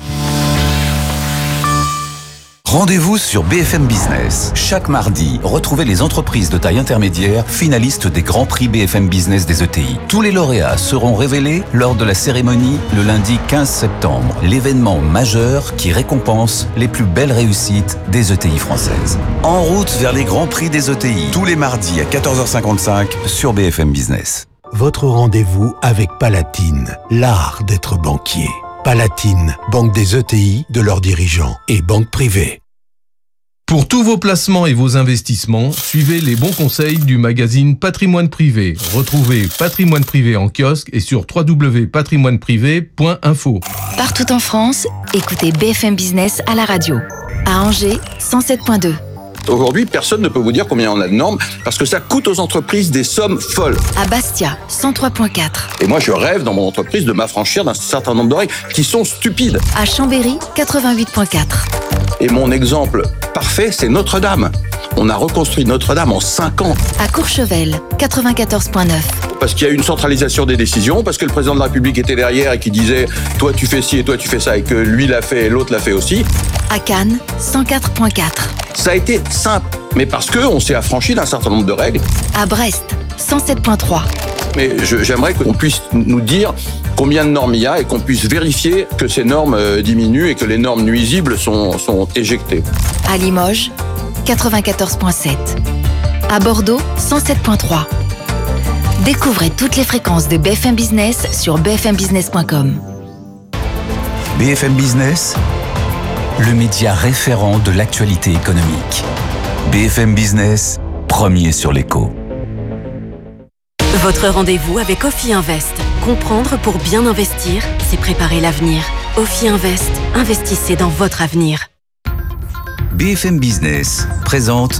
Rendez-vous sur BFM Business. Chaque mardi, retrouvez les entreprises de taille intermédiaire finalistes des Grands Prix BFM Business des ETI. Tous les lauréats seront révélés lors de la cérémonie le lundi 15 septembre. L'événement majeur qui récompense les plus belles réussites des ETI françaises. En route vers les Grands Prix des ETI. Tous les mardis à 14h55 sur BFM Business. Votre rendez-vous avec Palatine, l'art d'être banquier. Palatine, banque des ETI, de leurs dirigeants et banque privée. Pour tous vos placements et vos investissements, suivez les bons conseils du magazine Patrimoine Privé. Retrouvez Patrimoine Privé en kiosque et sur www.patrimoineprivé.info. Partout en France, écoutez BFM Business à la radio. À Angers, 107.2. Aujourd'hui, personne ne peut vous dire combien on a de normes parce que ça coûte aux entreprises des sommes folles. À Bastia, 103.4. Et moi, je rêve dans mon entreprise de m'affranchir d'un certain nombre de règles qui sont stupides. À Chambéry, 88.4. Et mon exemple parfait, c'est Notre-Dame. On a reconstruit Notre-Dame en 5 ans. À Courchevel, 94.9. Parce qu'il y a eu une centralisation des décisions, parce que le président de la République était derrière et qui disait « toi tu fais ci et toi tu fais ça » et que lui l'a fait et l'autre l'a fait aussi. À Cannes, 104.4. Ça a été simple, mais parce qu'on s'est affranchi d'un certain nombre de règles. À Brest, 107.3. Mais j'aimerais qu'on puisse nous dire combien de normes il y a et qu'on puisse vérifier que ces normes diminuent et que les normes nuisibles sont éjectées. À Limoges, 94.7. À Bordeaux, 107.3. Découvrez toutes les fréquences de BFM Business sur bfmbusiness.com. BFM Business, le média référent de l'actualité économique. BFM Business, premier sur l'écho. Votre rendez-vous avec Ophi Invest. Comprendre pour bien investir, c'est préparer l'avenir. Ophi Invest, investissez dans votre avenir. BFM Business présente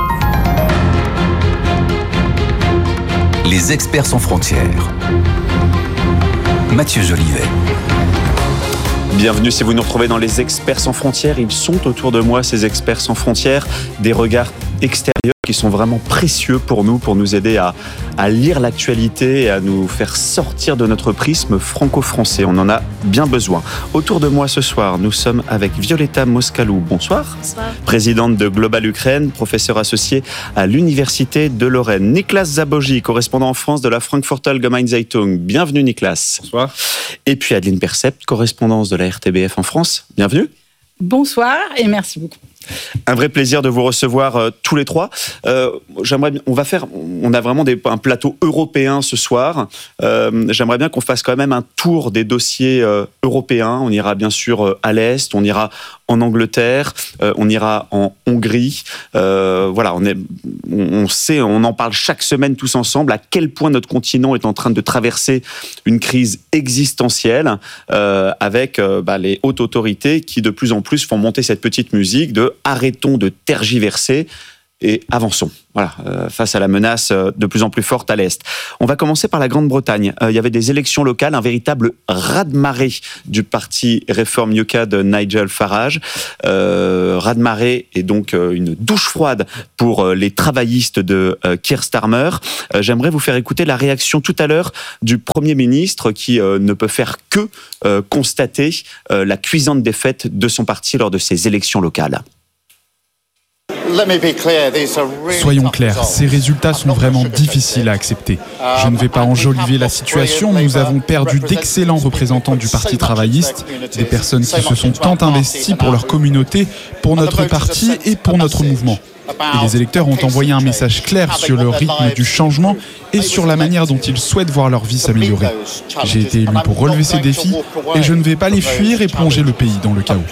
Les experts sans frontières. Mathieu Jolivet. Bienvenue si vous nous retrouvez dans les experts sans frontières. Ils sont autour de moi, ces experts sans frontières, des regards extérieurs qui sont vraiment précieux pour nous aider à lire l'actualité et à nous faire sortir de notre prisme franco-français. On en a bien besoin. Autour de moi ce soir, nous sommes avec Violeta Moscalou. Bonsoir. Bonsoir. Présidente de Global Ukraine, professeur associé à l'Université de Lorraine. Niklas Zaboji, correspondant en France de la Frankfurter Allgemeine Zeitung. Bienvenue Niklas. Bonsoir. Et puis Adeline Percept, correspondance de la RTBF en France. Bienvenue. Bonsoir et merci beaucoup. Un vrai plaisir de vous recevoir tous les trois. On a vraiment un plateau européen ce soir. J'aimerais bien qu'on fasse quand même un tour des dossiers européens. On ira bien sûr à l'Est, on ira en Angleterre, on ira en Hongrie. Voilà, on en parle chaque semaine tous ensemble à quel point notre continent est en train de traverser une crise existentielle avec les hautes autorités qui de plus en plus font monter cette petite musique de arrêtons de tergiverser et avançons. Voilà, face à la menace de plus en plus forte à l'Est. On va commencer par la Grande-Bretagne. Il y avait des élections locales, un véritable raz-de-marée du parti Reform UK de Nigel Farage. Raz-de-marée est donc une douche froide pour les travaillistes de Keir Starmer. J'aimerais vous faire écouter la réaction tout à l'heure du Premier ministre qui ne peut faire que constater la cuisante défaite de son parti lors de ces élections locales. Soyons clairs, ces résultats sont vraiment difficiles à accepter. Je ne vais pas enjoliver la situation, nous avons perdu d'excellents représentants du Parti travailliste, des personnes qui se sont tant investies pour leur communauté, pour notre parti et pour notre mouvement. Et les électeurs ont envoyé un message clair sur le rythme du changement et sur la manière dont ils souhaitent voir leur vie s'améliorer. J'ai été élu pour relever ces défis et je ne vais pas les fuir et plonger le pays dans le chaos.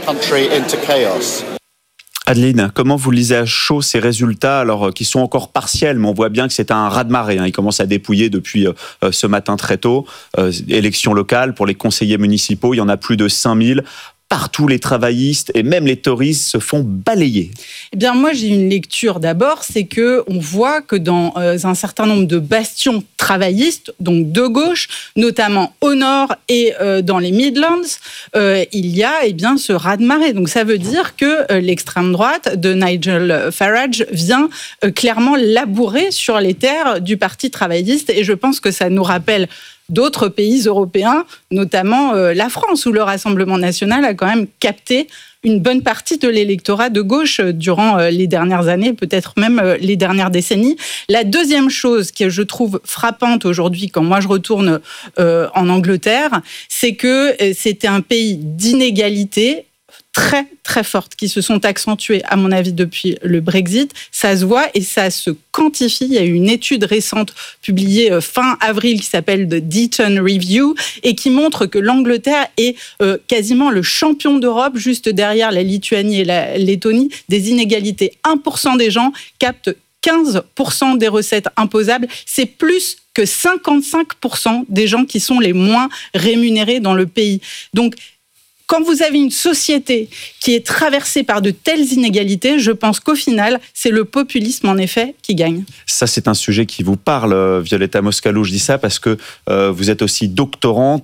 Adeline, comment vous lisez à chaud ces résultats, alors qui sont encore partiels, mais on voit bien que c'est un raz-de-marée. Il commence à dépouiller depuis ce matin très tôt. Élections locales pour les conseillers municipaux, il y en a plus de 5000. Partout, les travaillistes et même les Tories se font balayer. Eh bien, moi, j'ai une lecture d'abord, c'est que on voit que dans un certain nombre de bastions travaillistes, donc de gauche, notamment au nord et dans les Midlands, il y a ce raz-de-marée. Donc, ça veut dire que l'extrême droite de Nigel Farage vient clairement labourer sur les terres du Parti travailliste. Et je pense que ça nous rappelle d'autres pays européens, notamment la France, où le Rassemblement national a quand même capté une bonne partie de l'électorat de gauche durant les dernières années, peut-être même les dernières décennies. La deuxième chose que je trouve frappante aujourd'hui, quand moi je retourne en Angleterre, c'est que c'était un pays d'inégalités très, très fortes qui se sont accentuées, à mon avis, depuis le Brexit. Ça se voit et ça se quantifie. Il y a eu une étude récente publiée fin avril qui s'appelle The Deaton Review et qui montre que l'Angleterre est quasiment le champion d'Europe, juste derrière la Lituanie et la Lettonie, des inégalités. 1% des gens captent 15% des recettes imposables. C'est plus que 55% des gens qui sont les moins rémunérés dans le pays. Donc, quand vous avez une société qui est traversée par de telles inégalités, je pense qu'au final, c'est le populisme, en effet, qui gagne. Ça, c'est un sujet qui vous parle, Violetta Moscalo. Je dis ça parce que vous êtes aussi doctorante,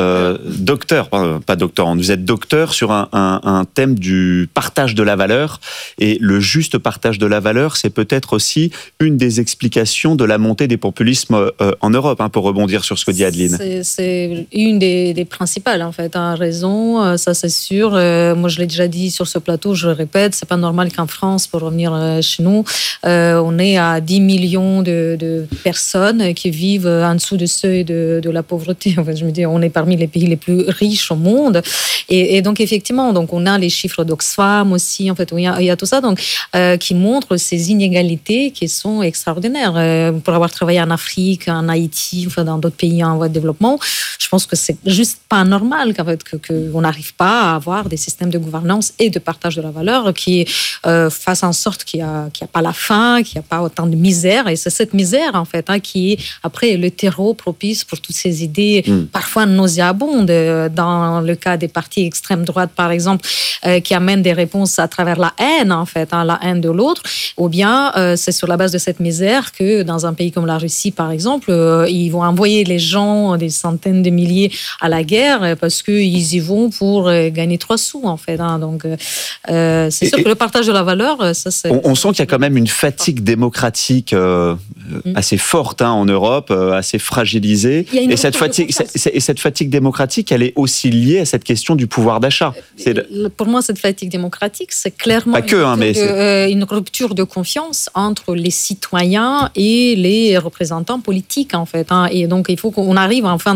pas doctorante, vous êtes docteur sur un thème du partage de la valeur. Et le juste partage de la valeur, c'est peut-être aussi une des explications de la montée des populismes en Europe, pour rebondir sur ce que dit Adeline. C'est une des principales, en fait, à raison. Ça, c'est sûr. Moi, je l'ai déjà dit sur ce plateau, je le répète, c'est pas normal qu'en France, pour revenir chez nous, on est à 10 millions de personnes qui vivent en dessous du seuil de la pauvreté. En fait, je me dis, on est parmi les pays les plus riches au monde. Et donc, effectivement, donc, on a les chiffres d'Oxfam aussi, en fait, il y a tout ça donc, qui montrent ces inégalités qui sont extraordinaires. Pour avoir travaillé en Afrique, en Haïti, enfin, dans d'autres pays en voie de développement, je pense que c'est juste pas normal qu'en fait, qu'on n'arrive pas à avoir des systèmes de gouvernance et de partage de la valeur qui fassent en sorte qu'il n'y a pas la faim, qu'il n'y a pas autant de misère. Et c'est cette misère, en fait, qui est après le terreau propice pour toutes ces idées parfois nauséabondes. Dans le cas des partis extrême droite, par exemple, qui amènent des réponses à travers la haine, en fait, la haine de l'autre. Ou bien, c'est sur la base de cette misère que dans un pays comme la Russie, par exemple, ils vont envoyer les gens, des centaines de milliers, à la guerre parce qu'ils y vont pour gagner 3 sous, en fait. Donc, c'est sûr que le partage de la valeur, ça, c'est... On sent qu'il y a quand même une fatigue démocratique assez forte en Europe, assez fragilisée. Et cette fatigue démocratique, elle est aussi liée à cette question du pouvoir d'achat. Pour moi, cette fatigue démocratique, c'est clairement une rupture de confiance entre les citoyens et les représentants politiques, en fait. Et donc, il faut qu'on arrive en fin d'un cycle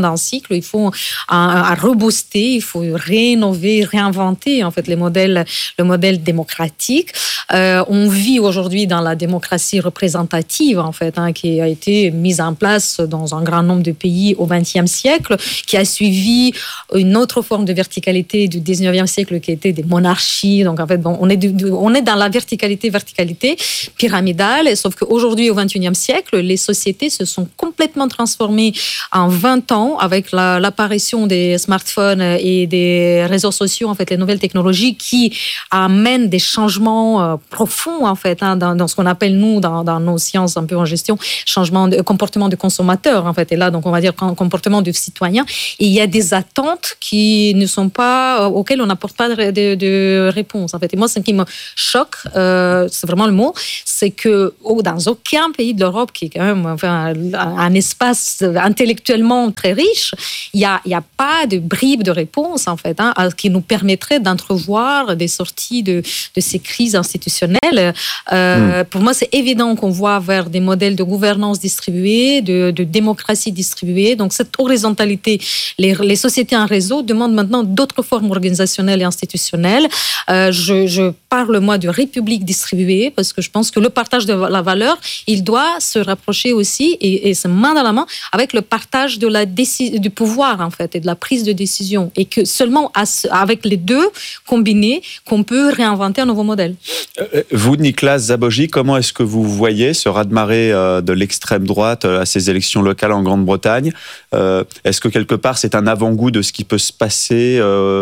cycle. Il faut rebooster, il faut réinnover, réinventer en fait le modèle démocratique. On vit aujourd'hui dans la démocratie représentative en fait, qui a été mise en place dans un grand nombre de pays au XXe siècle, qui a suivi une autre forme de verticalité du XIXe siècle qui était des monarchies. Donc en fait, on est dans la verticalité pyramidale, sauf qu'aujourd'hui au XXIe siècle, les sociétés se sont complètement transformées en 20 ans avec l'apparition des smartphones et des réseaux sociaux, en fait, les nouvelles technologies qui amènent des changements profonds en fait, dans ce qu'on appelle nous dans nos sciences un peu en gestion, changement de comportement de consommateur en fait, et là donc on va dire comportement de citoyen. Et il y a des attentes qui ne sont pas auxquelles on n'apporte pas de réponse en fait. Et moi, ce qui me choque, c'est vraiment le mot, c'est que dans aucun pays de l'Europe qui est quand même un espace intellectuellement très riche, il y a pas de bribes de réponse en fait, qui nous permettrait d'entrevoir des sorties de ces crises institutionnelles. Pour moi, c'est évident qu'on voit vers des modèles de gouvernance distribuée, de démocratie distribuée. Donc cette horizontalité, les sociétés en réseau demandent maintenant d'autres formes organisationnelles et institutionnelles. Je parle moi de république distribuée parce que je pense que le partage de la valeur, il doit se rapprocher aussi et c'est main dans la main avec le partage du pouvoir en fait et de la prise de décision, et que seulement avec les deux combinés qu'on peut réinventer un nouveau modèle. Vous, Nicolas Zabogy, comment est-ce que vous voyez ce raz-de-marée de l'extrême droite à ces élections locales en Grande-Bretagne ? Est-ce que quelque part c'est un avant-goût de ce qui peut se passer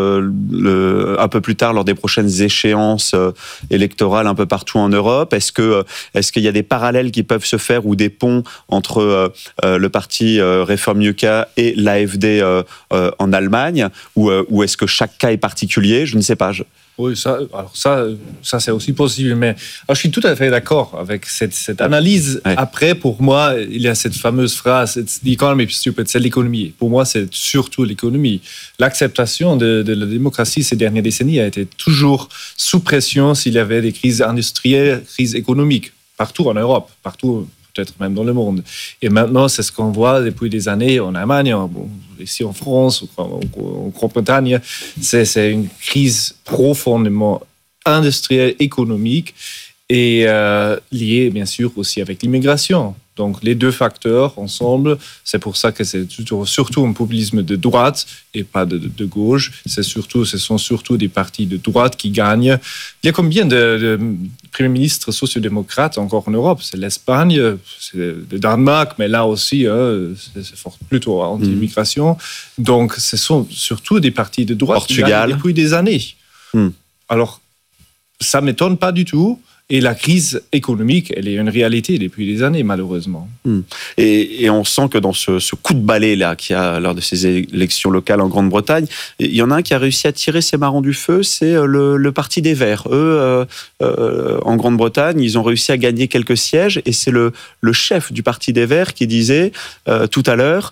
un peu plus tard lors des prochaines échéances électorales un peu partout en Europe ? Est-ce qu'il y a des parallèles qui peuvent se faire ou des ponts entre le parti Reform UK et l'AfD en Allemagne, ou est-ce que chaque cas est particulier ? Je ne sais pas. Oui, ça c'est aussi possible. Mais je suis tout à fait d'accord avec cette analyse. Ouais. Après, pour moi, il y a cette fameuse phrase « The economy is stupid », c'est l'économie. Pour moi, c'est surtout l'économie. L'acceptation de la démocratie ces dernières décennies a été toujours sous pression s'il y avait des crises industrielles, crises économiques, partout en Europe, partout peut-être même dans le monde. Et maintenant, c'est ce qu'on voit depuis des années en Allemagne, ici en France, en Grande-Bretagne. C'est une crise profondément industrielle, économique et liée, bien sûr, aussi avec l'immigration. Donc, les deux facteurs ensemble, c'est pour ça que c'est surtout un populisme de droite et pas de gauche. Ce sont surtout des partis de droite qui gagnent. Il y a combien de premiers ministres sociodémocrates encore en Europe ? C'est l'Espagne, c'est le Danemark, mais là aussi, c'est plutôt anti-immigration. Donc, ce sont surtout des partis de droite qui gagnent depuis des années. Alors, ça ne m'étonne pas du tout. Et la crise économique, elle est une réalité depuis des années, malheureusement. Et on sent que dans ce coup de balai là qu'il y a lors de ces élections locales en Grande-Bretagne, il y en a un qui a réussi à tirer ses marrons du feu, c'est le Parti des Verts. Eux, en Grande-Bretagne, ils ont réussi à gagner quelques sièges, et c'est le chef du Parti des Verts qui disait tout à l'heure,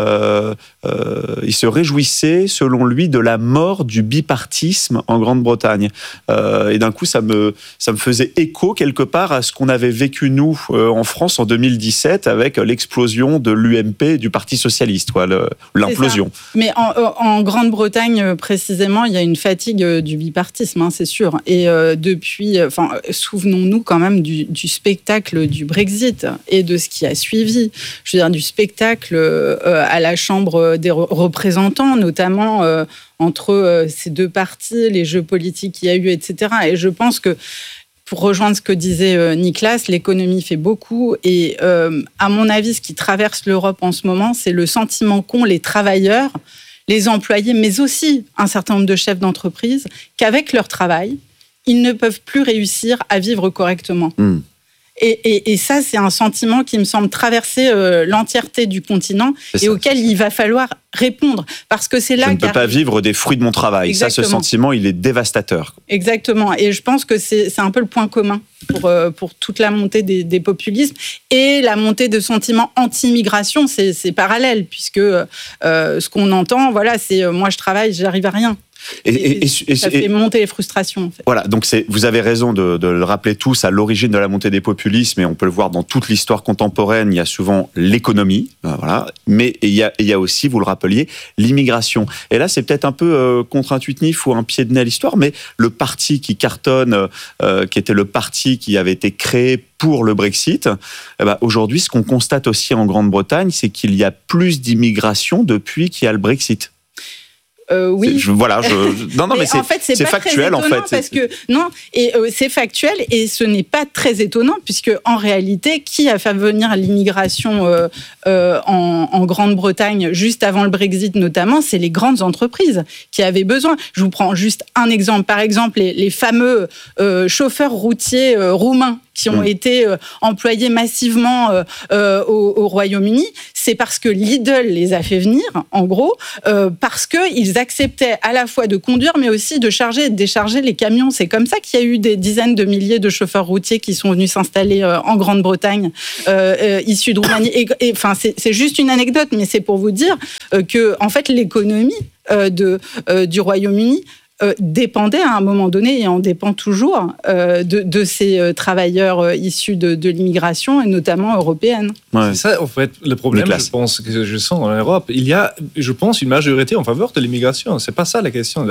il se réjouissait, selon lui, de la mort du bipartisme en Grande-Bretagne. Et d'un coup, ça me faisait écho quelque part à ce qu'on avait vécu nous en France en 2017 avec l'explosion de l'UMP, du Parti socialiste, l'implosion. Mais en Grande-Bretagne précisément, il y a une fatigue du bipartisme, c'est sûr. Et souvenons-nous quand même du spectacle du Brexit et de ce qui a suivi. Je veux dire, du spectacle à la Chambre des représentants, notamment entre ces deux partis, les jeux politiques qu'il y a eu, etc. Et je pense que pour rejoindre ce que disait Nicolas, l'économie fait beaucoup. Et à mon avis, ce qui traverse l'Europe en ce moment, c'est le sentiment qu'ont les travailleurs, les employés, mais aussi un certain nombre de chefs d'entreprise, qu'avec leur travail, ils ne peuvent plus réussir à vivre correctement. Et ça, c'est un sentiment qui me semble traverser l'entièreté du continent auquel il va falloir répondre. Parce que c'est là je ne peux pas vivre des fruits de mon travail. Exactement. Ça, ce sentiment, il est dévastateur. Exactement. Et je pense que c'est un peu le point commun pour toute la montée des populismes et la montée de sentiments anti-immigration. C'est parallèle, puisque ce qu'on entend, c'est moi je travaille, j'arrive à rien. Ça fait monter les frustrations. En fait. Voilà, donc vous avez raison de le rappeler tous, à l'origine de la montée des populismes, et on peut le voir dans toute l'histoire contemporaine, il y a souvent l'économie, voilà, mais il y a aussi, vous le rappeliez, l'immigration. Et là, c'est peut-être un peu contre-intuitif ou un pied de nez à l'histoire, mais le parti qui cartonne, qui était le parti qui avait été créé pour le Brexit, aujourd'hui, ce qu'on constate aussi en Grande-Bretagne, c'est qu'il y a plus d'immigration depuis qu'il y a le Brexit. Oui. Non, mais en fait, c'est pas factuel, très étonnant, parce que c'est factuel et ce n'est pas très étonnant puisque en réalité, qui a fait venir l'immigration en Grande-Bretagne juste avant le Brexit notamment, c'est les grandes entreprises qui avaient besoin. Je vous prends juste un exemple. Par exemple, les fameux chauffeurs routiers roumains qui ont été employés massivement au Royaume-Uni, c'est parce que Lidl les a fait venir, en gros, parce qu'ils acceptaient à la fois de conduire, mais aussi de charger et de décharger les camions. C'est comme ça qu'il y a eu des dizaines de milliers de chauffeurs routiers qui sont venus s'installer en Grande-Bretagne, issus de Roumanie. Enfin, c'est juste une anecdote, mais c'est pour vous dire que, en fait, l'économie du Royaume-Uni dépendait à un moment donné, et en dépend toujours, de ces travailleurs issus de l'immigration, et notamment européenne. Ouais. C'est ça, en fait, le problème, je pense, que je sens en Europe. Il y a, je pense, une majorité en faveur de l'immigration. C'est pas ça la question.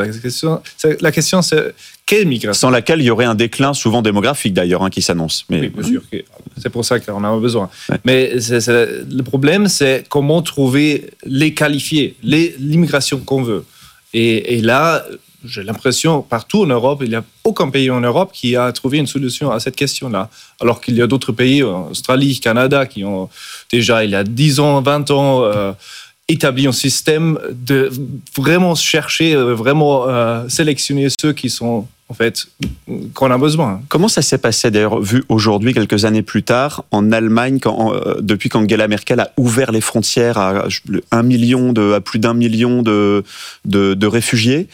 La question, c'est quelle migration ? Sans laquelle il y aurait un déclin, souvent démographique d'ailleurs, qui s'annonce. Mais... Oui, bien sûr. C'est pour ça qu'on en a besoin. Ouais. Mais le problème, c'est comment trouver les qualifiés, l'immigration qu'on veut. Et là, j'ai l'impression, partout en Europe, il n'y a aucun pays en Europe qui a trouvé une solution à cette question-là. Alors qu'il y a d'autres pays, Australie, Canada, qui ont déjà, il y a 10 ans, 20 ans, établi un système de vraiment chercher, vraiment sélectionner ceux qui sont, en fait, qu'on a besoin. Comment ça s'est passé, d'ailleurs, vu aujourd'hui, quelques années plus tard, en Allemagne, depuis qu'Angela Merkel a ouvert les frontières à plus d'1 million de réfugiés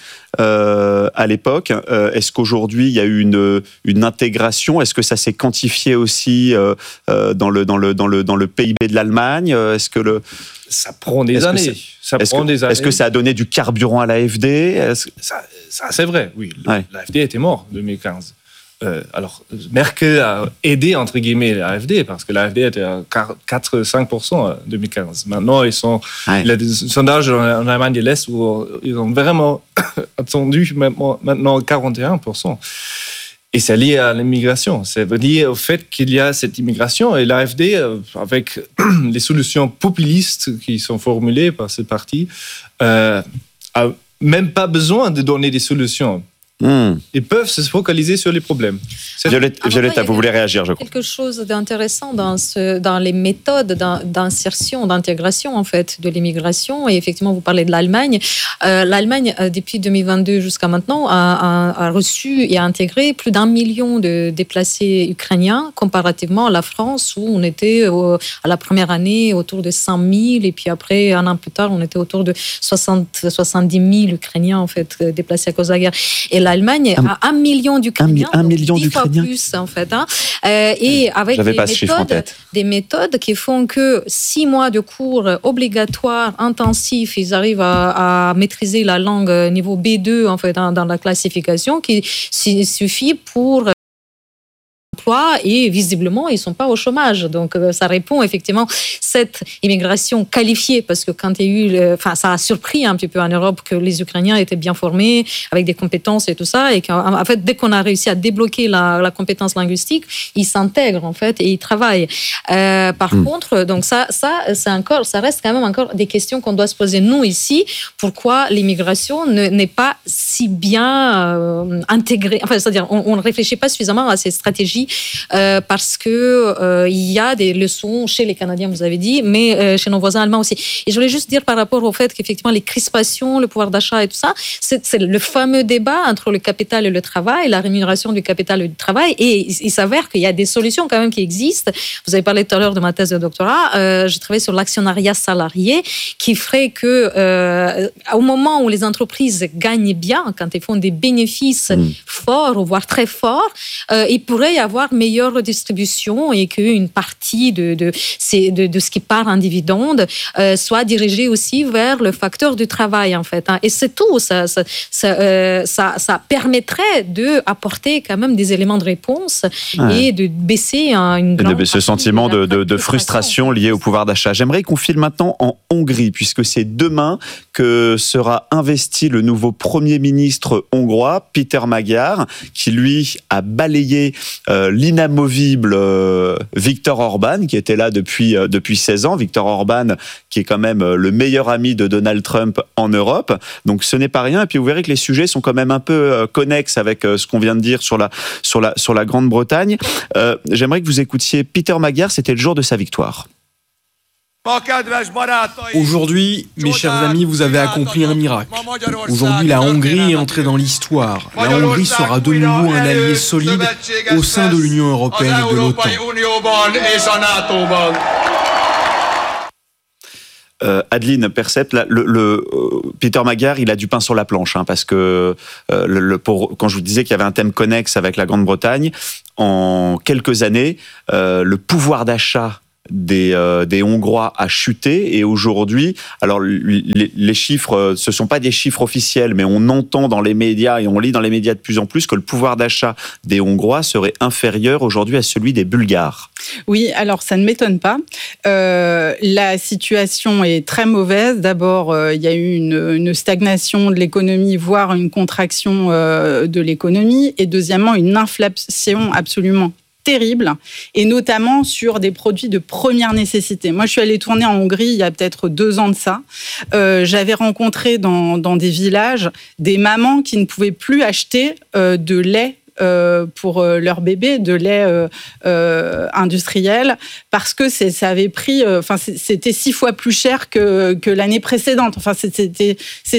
à l'époque. Est-ce qu'aujourd'hui, il y a eu une intégration ? Est-ce que ça s'est quantifié aussi dans le PIB de l'Allemagne ? Est-ce que ça prend des années. Est-ce que ça a donné du carburant à l'AfD ? Ça, c'est vrai, oui. L'AfD était mort en 2015. Alors, Merkel a aidé, entre guillemets, l'AfD, parce que l'AfD était à 4-5% en 2015. Maintenant, il y a des sondages en Allemagne de l'Est où ils ont vraiment attendu maintenant 41%. Et c'est lié à l'immigration. C'est lié au fait qu'il y a cette immigration. Et l'AfD, avec les solutions populistes qui sont formulées par ce parti, a même pas besoin de donner des solutions. Ils peuvent se focaliser sur les problèmes. Violetta, vous voulez réagir, je crois. Quelque chose d'intéressant dans les méthodes d'insertion, d'intégration en fait de l'immigration. Et effectivement, vous parlez de l'Allemagne. L'Allemagne, depuis 2022 jusqu'à maintenant, a reçu et a intégré plus d'1 million de déplacés ukrainiens, comparativement à la France où on était à la première année autour de 100 000, et puis après, un an plus tard, on était autour de 70 000 Ukrainiens en fait déplacés à cause de la guerre. Et l'Allemagne a 1 million d'Ukrainiens, 10 fois plus en fait. Et avec des méthodes qui font que 6 mois de cours obligatoires, intensifs, ils arrivent à maîtriser la langue niveau B2 en fait dans la classification, qui suffit pour et visiblement ils sont pas au chômage, donc ça répond effectivement cette immigration qualifiée, parce que quand il y a eu, ça a surpris un petit peu en Europe que les Ukrainiens étaient bien formés avec des compétences et tout ça, et qu'en fait dès qu'on a réussi à débloquer la compétence linguistique, ils s'intègrent en fait et ils travaillent. Par contre, donc ça reste quand même encore des questions qu'on doit se poser nous ici. Pourquoi l'immigration n'est pas si bien intégrée, enfin c'est-à-dire on ne réfléchit pas suffisamment à ces stratégies. Parce que il y a des leçons chez les Canadiens, vous avez dit, mais chez nos voisins allemands aussi. Et je voulais juste dire par rapport au fait qu'effectivement les crispations, le pouvoir d'achat et tout ça, c'est le fameux débat entre le capital et le travail, la rémunération du capital et du travail. Et il s'avère qu'il y a des solutions quand même qui existent. Vous avez parlé tout à l'heure de ma thèse de doctorat. Je travaille sur l'actionnariat salarié, qui ferait que au moment où les entreprises gagnent bien, quand elles font des bénéfices forts, voire très forts, il pourrait y avoir avoir meilleure redistribution et qu'une partie de ce qui part en dividende soit dirigée aussi vers le facteur du travail, en fait. Et c'est tout. Ça permettrait d'apporter quand même des éléments de réponse et de baisser une grande ce sentiment de frustration lié au pouvoir d'achat. J'aimerais qu'on file maintenant en Hongrie, puisque c'est demain que sera investi le nouveau Premier ministre hongrois, Péter Magyar, qui lui a balayé l'inamovible Viktor Orban, qui était là depuis 16 ans. Viktor Orban, qui est quand même le meilleur ami de Donald Trump en Europe. Donc ce n'est pas rien. Et puis vous verrez que les sujets sont quand même un peu connexes avec ce qu'on vient de dire sur la Grande-Bretagne. J'aimerais que vous écoutiez Péter Magyar, c'était le jour de sa victoire. Aujourd'hui, mes chers amis, vous avez accompli un miracle. Aujourd'hui, la Hongrie est entrée dans l'histoire. La Hongrie sera de nouveau un allié solide au sein de l'Union européenne et de l'OTAN. Adeline Percept, Péter Magyar, il a du pain sur la planche, parce que quand je vous disais qu'il y avait un thème connexe avec la Grande-Bretagne, en quelques années, le pouvoir d'achat des Hongrois a chuté, et aujourd'hui, alors les chiffres, ce sont pas des chiffres officiels, mais on entend dans les médias et on lit dans les médias de plus en plus que le pouvoir d'achat des Hongrois serait inférieur aujourd'hui à celui des Bulgares. Oui, alors ça ne m'étonne pas. La situation est très mauvaise. D'abord, il y a eu une stagnation de l'économie, voire une contraction de l'économie, et deuxièmement, une inflation absolument terrible, et notamment sur des produits de première nécessité. Moi, je suis allée tourner en Hongrie il y a peut-être 2 ans de ça. J'avais rencontré dans des villages des mamans qui ne pouvaient plus acheter de lait pour leur bébé, de lait industriel, parce que ça avait pris, c'était 6 fois plus cher que l'année précédente. Enfin, c'était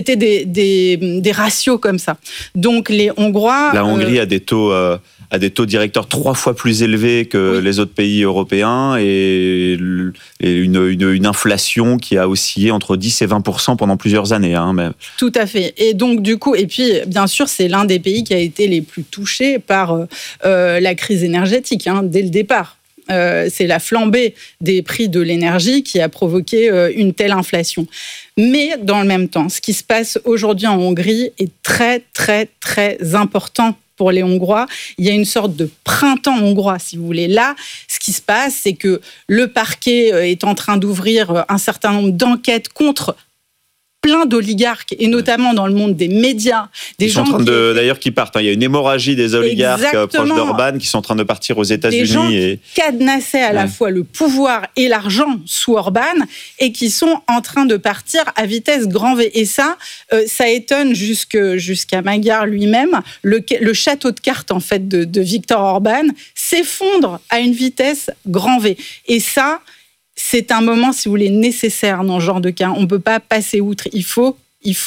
des ratios comme ça. Donc les Hongrois, la Hongrie a des taux directeurs 3 fois plus élevés que les autres pays européens, et une inflation qui a oscillé entre 10 et 20% pendant plusieurs années. Tout à fait. Et donc, du coup, et puis, bien sûr, c'est l'un des pays qui a été les plus touchés par la crise énergétique, dès le départ. C'est la flambée des prix de l'énergie qui a provoqué une telle inflation. Mais dans le même temps, ce qui se passe aujourd'hui en Hongrie est très, très, très important pour les Hongrois. Il y a une sorte de printemps hongrois, si vous voulez. Là, ce qui se passe, c'est que le parquet est en train d'ouvrir un certain nombre d'enquêtes contre plein d'oligarques, et notamment dans le monde des médias. Des gens qui partent. Il y a une hémorragie des oligarques proches d'Orban qui sont en train de partir aux États-Unis. Des gens qui cadenassaient à la fois le pouvoir et l'argent sous Orban, et qui sont en train de partir à vitesse grand V. Et ça étonne jusqu'à Magyar lui-même. Le château de cartes, en fait, de Viktor Orban s'effondre à une vitesse grand V. Et ça, c'est un moment, si vous voulez, nécessaire dans ce genre de cas. On ne peut pas passer outre. Il faut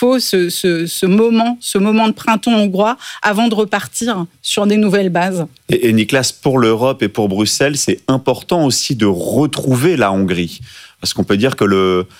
ce moment de printemps hongrois avant de repartir sur des nouvelles bases. Et Nicolas, pour l'Europe et pour Bruxelles, c'est important aussi de retrouver la Hongrie. Parce qu'on peut dire que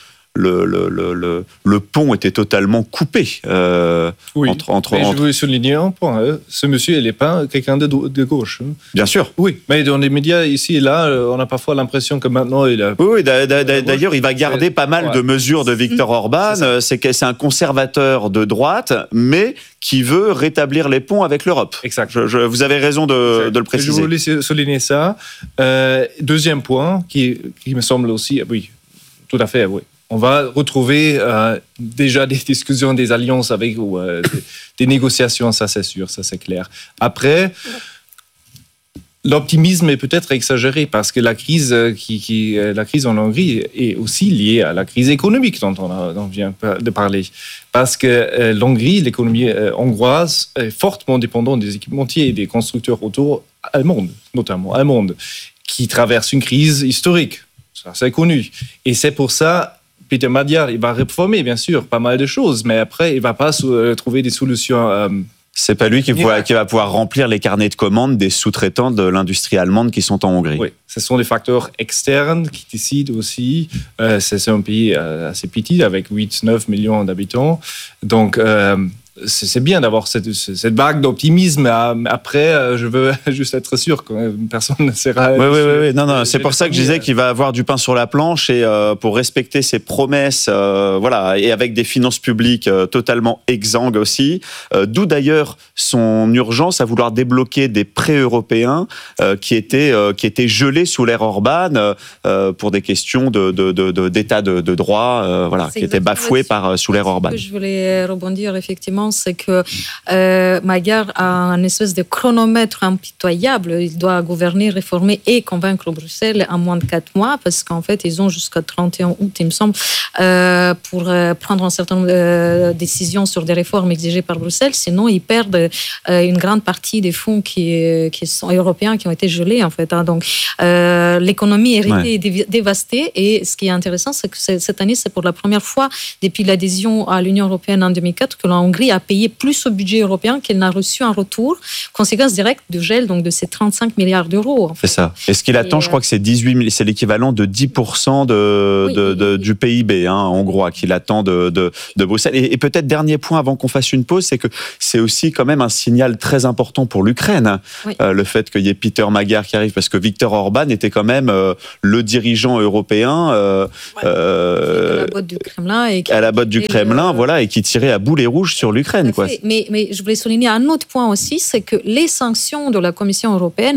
le pont était totalement coupé. Oui, mais je voulais souligner un point. Ce monsieur, il n'est pas quelqu'un de gauche. Bien sûr. Oui, mais dans les médias ici et là, on a parfois l'impression que maintenant il a... Oui, d'ailleurs, il va garder pas mal de mesures de Viktor Orban. C'est un conservateur de droite, mais qui veut rétablir les ponts avec l'Europe. Exact. Vous avez raison de le préciser. Je voulais souligner ça. Deuxième point, qui me semble aussi... Oui, tout à fait, oui. On va retrouver déjà des discussions, des alliances avec des négociations, ça c'est sûr, ça c'est clair. Après, l'optimisme est peut-être exagéré parce que la crise en Hongrie est aussi liée à la crise économique dont on vient de parler. Parce que l'Hongrie, l'économie hongroise, est fortement dépendante des équipementiers et des constructeurs auto allemands, notamment allemands, qui traversent une crise historique. Ça c'est connu. Et c'est pour ça... Péter Magyar, il va réformer, bien sûr, pas mal de choses, mais après, il ne va pas trouver des solutions. C'est pas lui qui va pouvoir remplir les carnets de commandes des sous-traitants de l'industrie allemande qui sont en Hongrie. Oui, ce sont des facteurs externes qui décident aussi. C'est un pays assez petit, avec 8-9 millions d'habitants. Donc, c'est bien d'avoir cette vague d'optimisme. Après, je veux juste être sûr que personne ne sera... Oui. Non, c'est pour ça que je disais qu'il va avoir du pain sur la planche et pour respecter ses promesses, et avec des finances publiques totalement exsangues aussi. D'où d'ailleurs son urgence à vouloir débloquer des prêts européens qui étaient gelés sous l'ère Orban pour des questions d'état de droit, qui étaient bafoués sous l'ère Orban. Je voulais rebondir effectivement, c'est que Magyar a un espèce de chronomètre impitoyable. Il doit gouverner, réformer et convaincre Bruxelles en moins de 4 mois, parce qu'en fait, ils ont jusqu'à 31 août, il me semble, pour prendre un certain nombre de décisions sur des réformes exigées par Bruxelles. Sinon, ils perdent une grande partie des fonds qui sont européens, qui ont été gelés, en fait. Donc, l'économie est dévastée. Et ce qui est intéressant, c'est que cette année, c'est pour la première fois depuis l'adhésion à l'Union européenne en 2004 que la Hongrie a payé plus au budget européen qu'elle n'a reçu en retour, conséquence directe du gel donc de ces 35 milliards d'euros. En fait. C'est ça. Et ce qu'il attend, je crois que c'est l'équivalent de 10% du PIB hongrois qu'il attend de Bruxelles. Et peut-être dernier point avant qu'on fasse une pause, c'est que c'est aussi quand même un signal très important pour l'Ukraine, le fait qu'il y ait Peter Magyar qui arrive, parce que Viktor Orban était quand même le dirigeant européen à la botte du Kremlin et qui tirait à boulet rouge sur l'Ukraine. Mais je voulais souligner un autre point aussi, c'est que les sanctions de la Commission européenne